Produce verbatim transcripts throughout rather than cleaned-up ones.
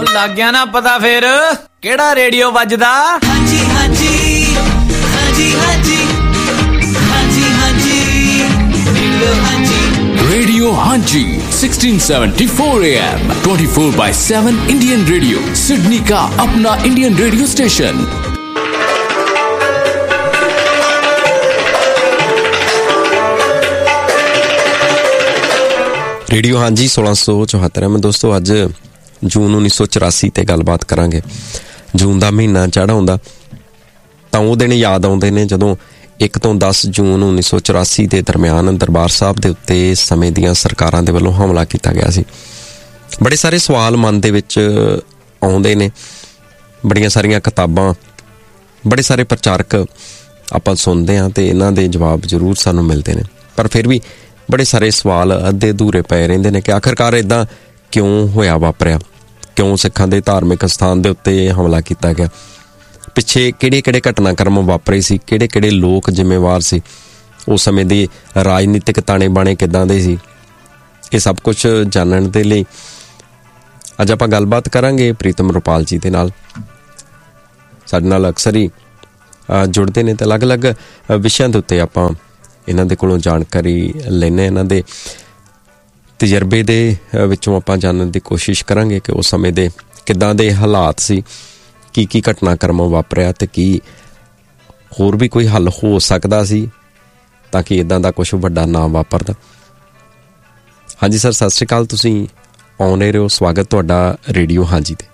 ਲੱਗ ਗਿਆ ਨਾ ਪਤਾ ਫਿਰ ਕਿਹੜਾ ਰੇਡੀਓ ਵੱਜਦਾ। ਹਾਂਜੀ ਹਾਂਜੀ ਹਾਂਜੀ ਹਾਂਜੀ ਹਾਂਜੀ ਹਾਂਜੀ ਰੇਡੀਓ ਹਾਂਜੀ ਰੇਡੀਓ ਹਾਂਜੀ sixteen seventy-four A M twenty-four by seven Indian radio Sydney का अपना इंडियन रेडियो स्टेशन। ਰੇਡੀਓ ਹਾਂਜੀ सोलह सौ चौहत्तर ਮੈਂ ਦੋਸਤੋ ਅੱਜ ਜੂਨ ਉੱਨੀ ਸੌ ਚੁਰਾਸੀ ਤੇ ਗੱਲਬਾਤ ਕਰਾਂਗੇ। ਜੂਨ ਦਾ ਮਹੀਨਾ ਚੜ੍ਹ ਆਉਂਦਾ ਤਾਂ ਉਹ ਦਿਨ ਯਾਦ ਆਉਂਦੇ ਨੇ ਜਦੋਂ ਇੱਕ ਤੋਂ ਦਸ ਜੂਨ ਉੱਨੀ ਸੌ ਚੁਰਾਸੀ ਦੇ ਦਰਮਿਆਨ ਦਰਬਾਰ ਸਾਹਿਬ ਦੇ ਉੱਤੇ ਸਮੇਂ ਦੀਆਂ ਸਰਕਾਰਾਂ ਦੇ ਵੱਲੋਂ ਹਮਲਾ ਕੀਤਾ ਗਿਆ ਸੀ। ਬੜੇ ਸਾਰੇ ਸਵਾਲ ਮਨ ਦੇ ਵਿੱਚ ਆਉਂਦੇ ਨੇ, ਬੜੀਆਂ ਸਾਰੀਆਂ ਕਿਤਾਬਾਂ, ਬੜੇ ਸਾਰੇ ਪ੍ਰਚਾਰਕ ਆਪਾਂ ਸੁਣਦੇ ਹਾਂ ਤੇ ਇਹਨਾਂ ਦੇ ਜਵਾਬ ਜ਼ਰੂਰ ਸਾਨੂੰ ਮਿਲਦੇ ਨੇ, ਪਰ ਫਿਰ ਵੀ ਬੜੇ ਸਾਰੇ ਸਵਾਲ ਅੱਧੇ ਅਧੂਰੇ ਪਏ ਰਹਿੰਦੇ ਨੇ ਕਿ ਆਖਿਰਕਾਰ ਇੱਦਾਂ ਕਿਉਂ ਹੋਇਆ, ਵਾਪਰਿਆ ਕਿਉਂ, ਸਿੱਖਾਂ ਦੇ ਧਾਰਮਿਕ ਸਥਾਨ ਦੇ ਉੱਤੇ ਹਮਲਾ ਕੀਤਾ ਗਿਆ, ਪਿੱਛੇ ਕਿਹੜੇ ਕਿਹੜੇ ਘਟਨਾਕ੍ਰਮ ਵਾਪਰੇ ਸੀ, ਕਿਹੜੇ ਕਿਹੜੇ ਲੋਕ ਜ਼ਿੰਮੇਵਾਰ ਸੀ, ਉਸ ਸਮੇਂ ਦੇ ਰਾਜਨੀਤਿਕ ਤਾਣੇ ਬਾਣੇ ਕਿੱਦਾਂ ਦੇ ਸੀ। ਇਹ ਸਭ ਕੁਝ ਜਾਣਨ ਦੇ ਲਈ ਅੱਜ ਆਪਾਂ ਗੱਲਬਾਤ ਕਰਾਂਗੇ ਪ੍ਰੀਤਮ ਰੁਪਾਲ ਜੀ ਦੇ ਨਾਲ। ਸਾਡੇ ਨਾਲ ਅਕਸਰ ਹੀ ਜੁੜਦੇ ਨੇ ਤੇ ਅਲੱਗ-ਅਲੱਗ ਵਿਸ਼ਿਆਂ ਦੇ ਉੱਤੇ ਆਪਾਂ ਇਹਨਾਂ ਦੇ ਕੋਲੋਂ ਜਾਣਕਾਰੀ ਲੈਂਦੇ, ਇਹਨਾਂ ਦੇ ਤਜਰਬੇ ਦੇ ਵਿੱਚੋਂ ਆਪਾਂ ਜਾਣਨ ਦੀ ਕੋਸ਼ਿਸ਼ ਕਰਾਂਗੇ ਕਿ ਉਸ ਸਮੇਂ ਦੇ ਕਿੱਦਾਂ ਦੇ ਹਾਲਾਤ ਸੀ, ਕੀ ਕੀ ਘਟਨਾਕ੍ਰਮ ਵਾਪਰਿਆ ਤੇ ਕੀ ਹੋਰ ਵੀ ਕੋਈ ਹੱਲ ਹੋ ਸਕਦਾ ਸੀ ਤਾਂ ਕਿ ਇੱਦਾਂ ਦਾ ਕੁਛ ਵੱਡਾ ਨਾ ਵਾਪਰਦਾ। ਹਾਂਜੀ ਸਰ, ਸਤਿ ਸ਼੍ਰੀ ਅਕਾਲ, ਤੁਸੀਂ ਆਨ ਰਹੇ ਹੋ, ਸਵਾਗਤ ਤੁਹਾਡਾ ਰੇਡੀਓ ਹਾਂਜੀ ਤੇ।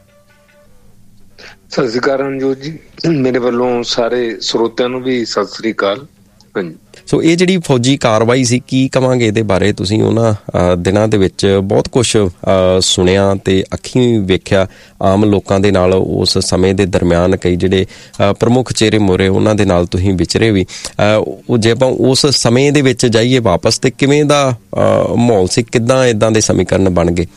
ਸਤਿ ਸ਼੍ਰੀ ਅਕਾਲ ਰਣਜੋਤ ਜੀ, ਮੇਰੇ ਵੱਲੋਂ ਸਾਰੇ ਸਰੋਤਿਆਂ ਨੂੰ ਵੀ ਸਤਿ ਸ਼੍ਰੀ ਅਕਾਲ। ਹਾਂਜੀ, ਸੋ ਇਹ ਜਿਹੜੀ ਫੌਜੀ ਕਾਰਵਾਈ ਸੀ, ਕੀ ਕਵਾਂਗੇ ਇਹਦੇ ਬਾਰੇ? ਤੁਸੀਂ ਉਹਨਾਂ ਦਿਨਾਂ ਦੇ ਵਿੱਚ ਬਹੁਤ ਕੁਛ ਸੁਣਿਆ ਤੇ ਅੱਖੀਂ ਵੇਖਿਆ, ਆਮ ਲੋਕਾਂ ਦੇ ਨਾਲ ਉਸ ਸਮੇਂ ਦੇ ਦਰਮਿਆਨ ਕਈ ਜਿਹੜੇ ਪ੍ਰਮੁੱਖ ਚਿਹਰੇ ਮੋਰੇ ਉਹਨਾਂ ਦੇ ਨਾਲ ਤੁਸੀਂ ਵਿਚਰੇ ਵੀ। ਉਹ ਜੇ ਆਪਾਂ ਉਸ ਸਮੇਂ ਦੇ ਵਿੱਚ ਜਾਈਏ ਵਾਪਸ ਤੇ ਕਿਵੇਂ ਦਾ ਮਾਹੌਲ ਸੀ, ਕਿੱਦਾਂ ਏਦਾਂ ਦੇ ਸਮੀਕਰਨ ਬਣ ਗਏ?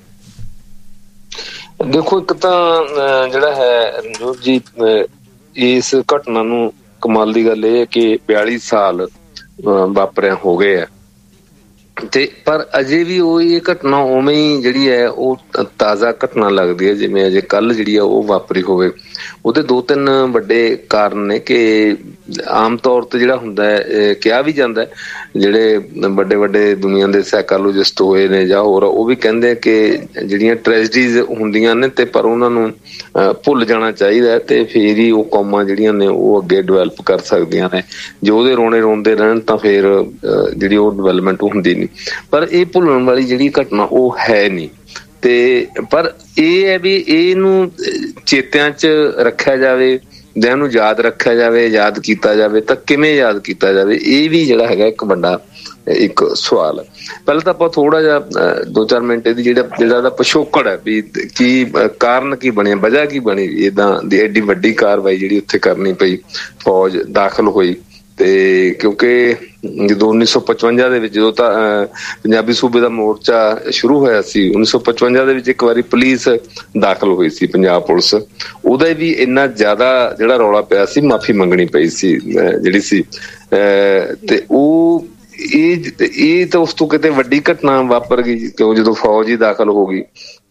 ਦੇਖੋ, ਇੱਕ ਤਾਂ ਜਿਹੜਾ ਹੈ ਰਣਜੋਤ ਜੀ, ਇਸ ਘਟਨਾ ਨੂੰ ਕਮਾਲ ਦੀ ਗੱਲ ਇਹ ਹੈ ਕਿ ਬਿਆਲੀ ਸਾਲ ਵਾਪਰਿਆ ਹੋ ਗਏ ਆ ਤੇ ਪਰ ਅਜੇ ਵੀ ਉਹ ਇਹ ਘਟਨਾ ਉਵੇਂ ਹੀ ਜਿਹੜੀ ਹੈ ਉਹ ਤਾਜ਼ਾ ਘਟਨਾ ਲੱਗਦੀ ਹੈ, ਜਿਵੇਂ ਅਜੇ ਕੱਲ ਜਿਹੜੀ ਆ ਉਹ ਵਾਪਰੀ ਹੋਵੇ। ਉਹਦੇ ਦੋ ਤਿੰਨ ਵੱਡੇ ਕਾਰਨ ਨੇ ਕਿ ਆਮ ਤੌਰ ਤੇ ਜਿਹੜਾ ਹੁੰਦਾ ਹੈ, ਕਿਹਾ ਵੀ ਜਾਂਦਾ, ਜਿਹੜੇ ਵੱਡੇ ਵੱਡੇ ਦੁਨੀਆ ਦੇ ਸਾਈਕੋਲੋਜਿਸਟ ਹੋਏ ਨੇ ਜਾਂ ਹੋਰ, ਉਹ ਵੀ ਕਹਿੰਦੇ ਕਿ ਜਿਹੜੀਆਂ ਟ੍ਰੈਜਡੀਜ਼ ਹੁੰਦੀਆਂ ਨੇ ਤੇ ਪਰ ਉਹਨਾਂ ਨੂੰ ਭੁੱਲ ਜਾਣਾ ਚਾਹੀਦਾ ਤੇ ਫਿਰ ਹੀ ਉਹ ਕੌਮਾਂ ਜਿਹੜੀਆਂ ਨੇ ਉਹ ਅੱਗੇ ਡਿਵੈਲਪ ਕਰ ਸਕਦੀਆਂ ਨੇ। ਜੇ ਉਹਦੇ ਰੋਣੇ ਰੋਂਦੇ ਰਹਿਣ ਤਾਂ ਫਿਰ ਜਿਹੜੀ ਉਹ ਡਿਵੈਲਪਮੈਂਟ ਹੁੰਦੀ ਨਹੀਂ। ਪਰ ਇਹ ਭੁੱਲਣ ਵਾਲੀ ਜਿਹੜੀ ਘਟਨਾ ਉਹ ਹੈ ਨਹੀਂ ਤੇ ਪਰ ਇਹ ਹੈ ਵੀ ਇਹਨੂੰ ਚੇਤਿਆਂ 'ਚ ਰੱਖਿਆ ਜਾਵੇ ਜਾਂ ਇਹਨੂੰ ਯਾਦ ਰੱਖਿਆ ਜਾਵੇ, ਯਾਦ ਕੀਤਾ ਜਾਵੇ ਤਾਂ ਕਿਵੇਂ ਯਾਦ ਕੀਤਾ ਜਾਵੇ, ਇਹ ਵੀ ਜਿਹੜਾ ਹੈਗਾ ਇੱਕ ਵੱਡਾ ਇੱਕ ਸਵਾਲ ਹੈ। ਪਹਿਲਾਂ ਤਾਂ ਆਪਾਂ ਥੋੜਾ ਜਿਹਾ ਦੋ ਚਾਰ ਮਿੰਟ ਇਹਦੀ ਜਿਹੜਾ ਜਿਹੜਾ ਦਾ ਪਿਛੋਕੜ ਹੈ ਵੀ ਕੀ ਕਾਰਨ ਕੀ ਬਣਿਆ, ਵਜ੍ਹਾ ਕੀ ਬਣੀ ਏਦਾਂ ਦੀ ਐਡੀ ਵੱਡੀ ਕਾਰਵਾਈ ਜਿਹੜੀ ਉੱਥੇ ਕਰਨੀ ਪਈ, ਫੌਜ ਦਾਖਲ ਹੋਈ। ਤੇ ਕਿਉਂਕਿ ਜਦੋਂ ਉੱਨੀ ਸੌ ਪਚਵੰਜਾ ਦੇ ਵਿੱਚ ਜਦੋਂ ਤਾਂ ਪੰਜਾਬੀ ਸੂਬੇ ਦਾ ਮੋਰਚਾ ਸ਼ੁਰੂ ਹੋਇਆ ਸੀ, ਉੱਨੀ ਸੌ ਪਚਵੰਜਾ ਦੇ ਵਿੱਚ ਇੱਕ ਵਾਰੀ ਪੁਲਿਸ ਦਾਖਲ ਹੋਈ ਸੀ, ਪੰਜਾਬ ਪੁਲਿਸ, ਉਹਦਾ ਵੀ ਇੰਨਾ ਜ਼ਿਆਦਾ ਜਿਹੜਾ ਰੌਲਾ ਪਿਆ ਸੀ, ਮਾਫ਼ੀ ਮੰਗਣੀ ਪਈ ਸੀ ਜਿਹੜੀ ਸੀ। ਤੇ ਉਹ ਇਹ ਇਹ ਤਾਂ ਉਸ ਤੋਂ ਕਿਤੇ ਵੱਡੀ ਘਟਨਾ ਵਾਪਰ ਗਈ ਕਿਉਂ ਜਦੋਂ ਫੌਜ ਹੀ ਦਾਖਲ ਹੋ ਗਈ।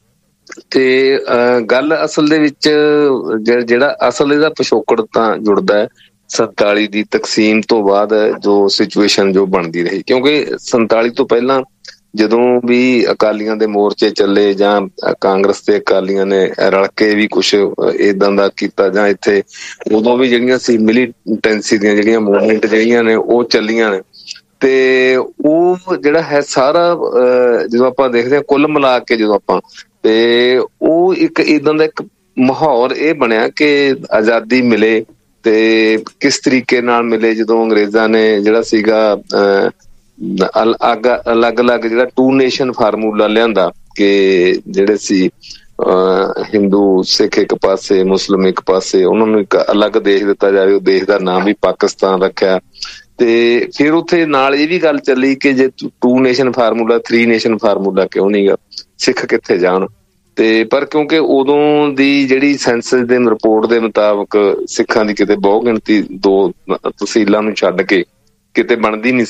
ਤੇ ਗੱਲ ਅਸਲ ਦੇ ਵਿੱਚ ਜਿਹੜਾ ਅਸਲ ਇਹਦਾ ਪਿਛੋਕੜ ਤਾਂ ਜੁੜਦਾ ਹੈ ਸੰਤਾਲੀ ਦੀ ਤਕਸੀਮ ਤੋਂ ਬਾਅਦ ਜੋ ਸਿਚੁਏਸ਼ਨ ਜੋ ਬਣਦੀ ਰਹੀ, ਕਿਉਂਕਿ ਸੰਤਾਲੀ ਤੋਂ ਪਹਿਲਾਂ ਜਦੋਂ ਵੀ ਅਕਾਲੀਆਂ ਦੇ ਮੋਰਚੇ ਚੱਲੇ ਜਾਂ ਕਾਂਗਰਸ ਤੇ ਅਕਾਲੀਆਂ ਨੇ ਰਲ ਕੇ ਵੀ ਕੁਛ ਏਦਾਂ ਦਾ ਕੀਤਾ ਜਾਂ ਇੱਥੇ ਉਦੋਂ ਵੀ ਜਿਹੜੀਆਂ ਸੀ ਮਿਲੀਟੈਂਸੀ ਦੀਆਂ ਜਿਹੜੀਆਂ ਮੂਵਮੈਂਟ ਜਿਹੜੀਆਂ ਨੇ ਉਹ ਚੱਲੀਆਂ ਨੇ ਤੇ ਉਹ ਜਿਹੜਾ ਹੈ ਸਾਰਾ ਜਦੋਂ ਆਪਾਂ ਦੇਖਦੇ ਹਾਂ ਕੁੱਲ ਮਿਲਾ ਕੇ ਜਦੋਂ ਆਪਾਂ ਤੇ ਉਹ ਇੱਕ ਏਦਾਂ ਦਾ ਇੱਕ ਮਾਹੌਲ ਇਹ ਬਣਿਆ ਕਿ ਆਜ਼ਾਦੀ ਮਿਲੇ ਤੇ ਕਿਸ ਤਰੀਕੇ ਨਾਲ ਮਿਲੇ, ਜਦੋਂ ਅੰਗਰੇਜ਼ਾਂ ਨੇ ਜਿਹੜਾ ਸੀਗਾ ਅਲੱਗ ਅਲੱਗ ਅਲੱਗ ਜਿਹੜਾ ਟੂ ਨੇਸ਼ਨ ਫਾਰਮੂਲਾ ਲਿਆਂਦਾ ਕਿ ਜਿਹੜੇ ਸੀ ਹਿੰਦੂ ਸਿੱਖ ਇੱਕ ਪਾਸੇ, ਮੁਸਲਿਮ ਇੱਕ ਪਾਸੇ, ਉਹਨਾਂ ਨੂੰ ਇੱਕ ਅਲੱਗ ਦੇਸ਼ ਦਿੱਤਾ ਜਾਵੇ। ਉਹ ਦੇਸ਼ ਦਾ ਨਾਮ ਵੀ ਪਾਕਿਸਤਾਨ ਰੱਖਿਆ ਤੇ ਫਿਰ ਉੱਥੇ ਨਾਲ ਇਹ ਵੀ ਗੱਲ ਚੱਲੀ ਕਿ ਜੇ to nation formula three nation formula ਕਿਉਂ ਨਹੀਂ ਗਾ, ਸਿੱਖ ਕਿੱਥੇ ਜਾਣ। ਤੇ ਪਰ ਕਿਉਂਕਿ ਉਦੋਂ ਦੀ ਜਿਹੜੀ ਸੈਂਸਸ ਦੇ ਰਿਪੋਰਟ ਦੇ ਮੁਤਾਬਕ ਸਿੱਖਾਂ ਦੀ ਕਿਤੇ ਬਹੁ ਗਿਣਤੀ ਦੋ ਤਹਿਸੀਲਾਂ ਨੂੰ ਛੱਡ ਕੇ ਕਿਤੇ ਬਣਦੀ ਨਹੀਂ ਸੀ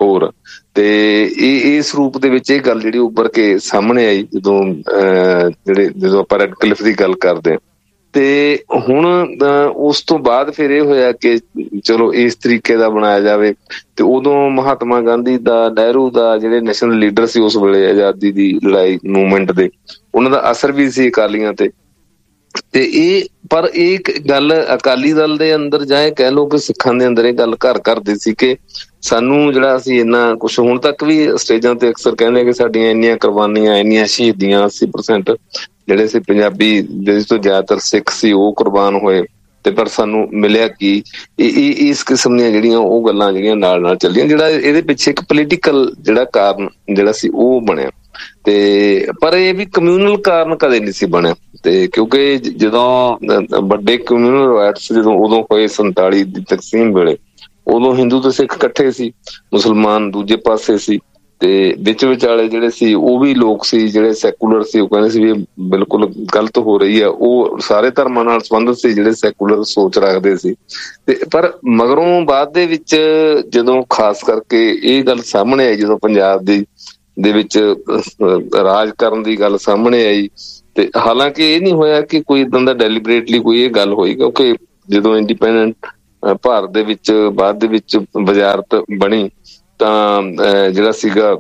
ਹੋਰ। ਤੇ ਇਹ ਇਸ ਰੂਪ ਦੇ ਵਿੱਚ ਇਹ ਗੱਲ ਜਿਹੜੀ ਉੱਭਰ ਕੇ ਸਾਹਮਣੇ ਆਈ ਜਦੋਂ ਅਹ ਜਿਹੜੇ ਜਦੋਂ ਆਪਾਂ ਰੈੱਡ ਕਲਿਫ ਦੀ ਗੱਲ ਕਰਦੇ ਹਾਂ। ਤੇ ਹੁਣ ਉਸ ਤੋਂ ਬਾਅਦ ਫਿਰ ਇਹ ਹੋਇਆ ਕਿ ਚਲੋ ਇਸ ਤਰੀਕੇ ਦਾ ਬਣਾਇਆ ਜਾਵੇ। ਤੇ ਉਦੋਂ ਮਹਾਤਮਾ ਗਾਂਧੀ ਦਾ, ਨਹਿਰੂ ਦਾ, ਜਿਹੜੇ ਨੈਸ਼ਨਲ ਲੀਡਰ ਸੀ ਉਸ ਵੇਲੇ ਆਜ਼ਾਦੀ ਦੀ ਲੜਾਈ ਮੂਵਮੈਂਟ ਦੇ, ਉਹਨਾਂ ਦਾ ਅਸਰ ਵੀ ਸੀ ਅਕਾਲੀਆਂ ਤੇ। ਤੇ ਇਹ ਪਰ ਇਹ ਗੱਲ ਅਕਾਲੀ ਦਲ ਦੇ ਅੰਦਰ ਜਾਂ ਇਹ ਕਹਿ ਲਓ ਕਿ ਸਿੱਖਾਂ ਦੇ ਅੰਦਰ ਇਹ ਗੱਲ ਘਰ ਕਰਦੀ ਸੀ ਕਿ ਸਾਨੂੰ ਜਿਹੜਾ ਅਸੀਂ ਇੰਨਾ ਕੁਛ, ਹੁਣ ਤੱਕ ਵੀ ਸਟੇਜਾਂ ਤੇ ਅਕਸਰ ਕਹਿੰਦੇ ਕਿ ਸਾਡੀਆਂ ਇੰਨੀਆਂ ਕੁਰਬਾਨੀਆਂ, ਇੰਨੀਆਂ ਸ਼ਹੀਦੀਆਂ, ਅੱਸੀ ਪਰਸੈਂਟ ਜਿਹੜੇ ਸੀ ਪੰਜਾਬੀ ਜਿਹਦੇ ਤੋਂ ਜ਼ਿਆਦਾਤਰ ਸਿੱਖ ਸੀ ਉਹ ਕੁਰਬਾਨ ਹੋਏ, ਤੇ ਪਰ ਸਾਨੂੰ ਮਿਲਿਆ ਕੀ? ਇਹ ਇਸ ਕਿਸਮ ਦੀਆਂ ਜਿਹੜੀਆਂ ਉਹ ਗੱਲਾਂ ਜਿਹੜੀਆਂ ਨਾਲ ਨਾਲ ਚੱਲੀਆਂ, ਜਿਹੜਾ ਇਹਦੇ ਪਿੱਛੇ ਇੱਕ ਪੋਲੀਟੀਕਲ ਜਿਹੜਾ ਕਾਰਨ ਜਿਹੜਾ ਸੀ ਉਹ ਬਣਿਆ। ਤੇ ਪਰ ਇਹ ਵੀ ਕਮਿਊਨਲ ਕਾਰਨ ਕਦੇ ਨਹੀਂ ਸੀ ਬਣਿਆ। ਤੇ ਕਿਉਂਕਿ ਜਦੋਂ ਵੱਡੇ ਕਮਿਊਨਲ ਰਾਈਟਸ ਜਦੋਂ ਉਦੋਂ ਹੋਏ ਸੰਤਾਲੀ ਦੀ ਤਕਸੀਮ ਵੇਲੇ, ਉਦੋਂ ਹਿੰਦੂ ਤੇ ਸਿੱਖ ਇਕੱਠੇ ਸੀ, ਮੁਸਲਮਾਨ ਦੂਜੇ ਪਾਸੇ ਸੀ, ਤੇ ਵਿੱਚ ਵਿਚਾਲੇ ਜਿਹੜੇ ਸੀ ਉਹ ਵੀ ਲੋਕ ਸੀ ਜਿਹੜੇ ਸੈਕੂਲਰ ਸੀ। ਉਹ ਕਹਿੰਦੇ ਸੀ ਵੀ ਇਹ ਬਿਲਕੁਲ ਗਲਤ ਹੋ ਰਹੀ ਆ। ਉਹ ਸਾਰੇ ਧਰਮਾਂ ਨਾਲ ਸੰਬੰਧਿਤ ਸੀ ਜਿਹੜੇ ਸੈਕੂਲਰ ਸੋਚ ਰੱਖਦੇ ਸੀ। ਤੇ ਪਰ ਮਗਰੋਂ ਬਾਅਦ ਦੇ ਵਿੱਚ ਜਦੋਂ ਖਾਸ ਕਰਕੇ ਇਹ ਗੱਲ ਸਾਹਮਣੇ ਆਈ, ਜਦੋਂ ਪੰਜਾਬ ਦੀ ਦੇ ਵਿੱਚ ਰਾਜ ਕਰਨ ਦੀ ਗੱਲ ਸਾਹਮਣੇ ਆਈ, ਤੇ ਹਾਲਾਂਕਿ ਇਹ ਨਹੀਂ ਹੋਇਆ ਕਿ ਕੋਈ ਏਦਾਂ ਦਾ ਡੈਲੀਬਰੇਟਲੀ ਕੋਈ ਇਹ ਗੱਲ ਹੋਈ, ਕਿਉਂਕਿ ਜਦੋਂ ਇੰਡੀਪੈਂਡੈਂਟ ਭਾਰਤ ਦੇ ਵਿੱਚ ਬਾਅਦ ਦੇ ਵਿੱਚ ਵਜ਼ਾਰਤ ਬਣੀ ਤਾਂ ਜਿਹੜਾ ਸੀਗਾ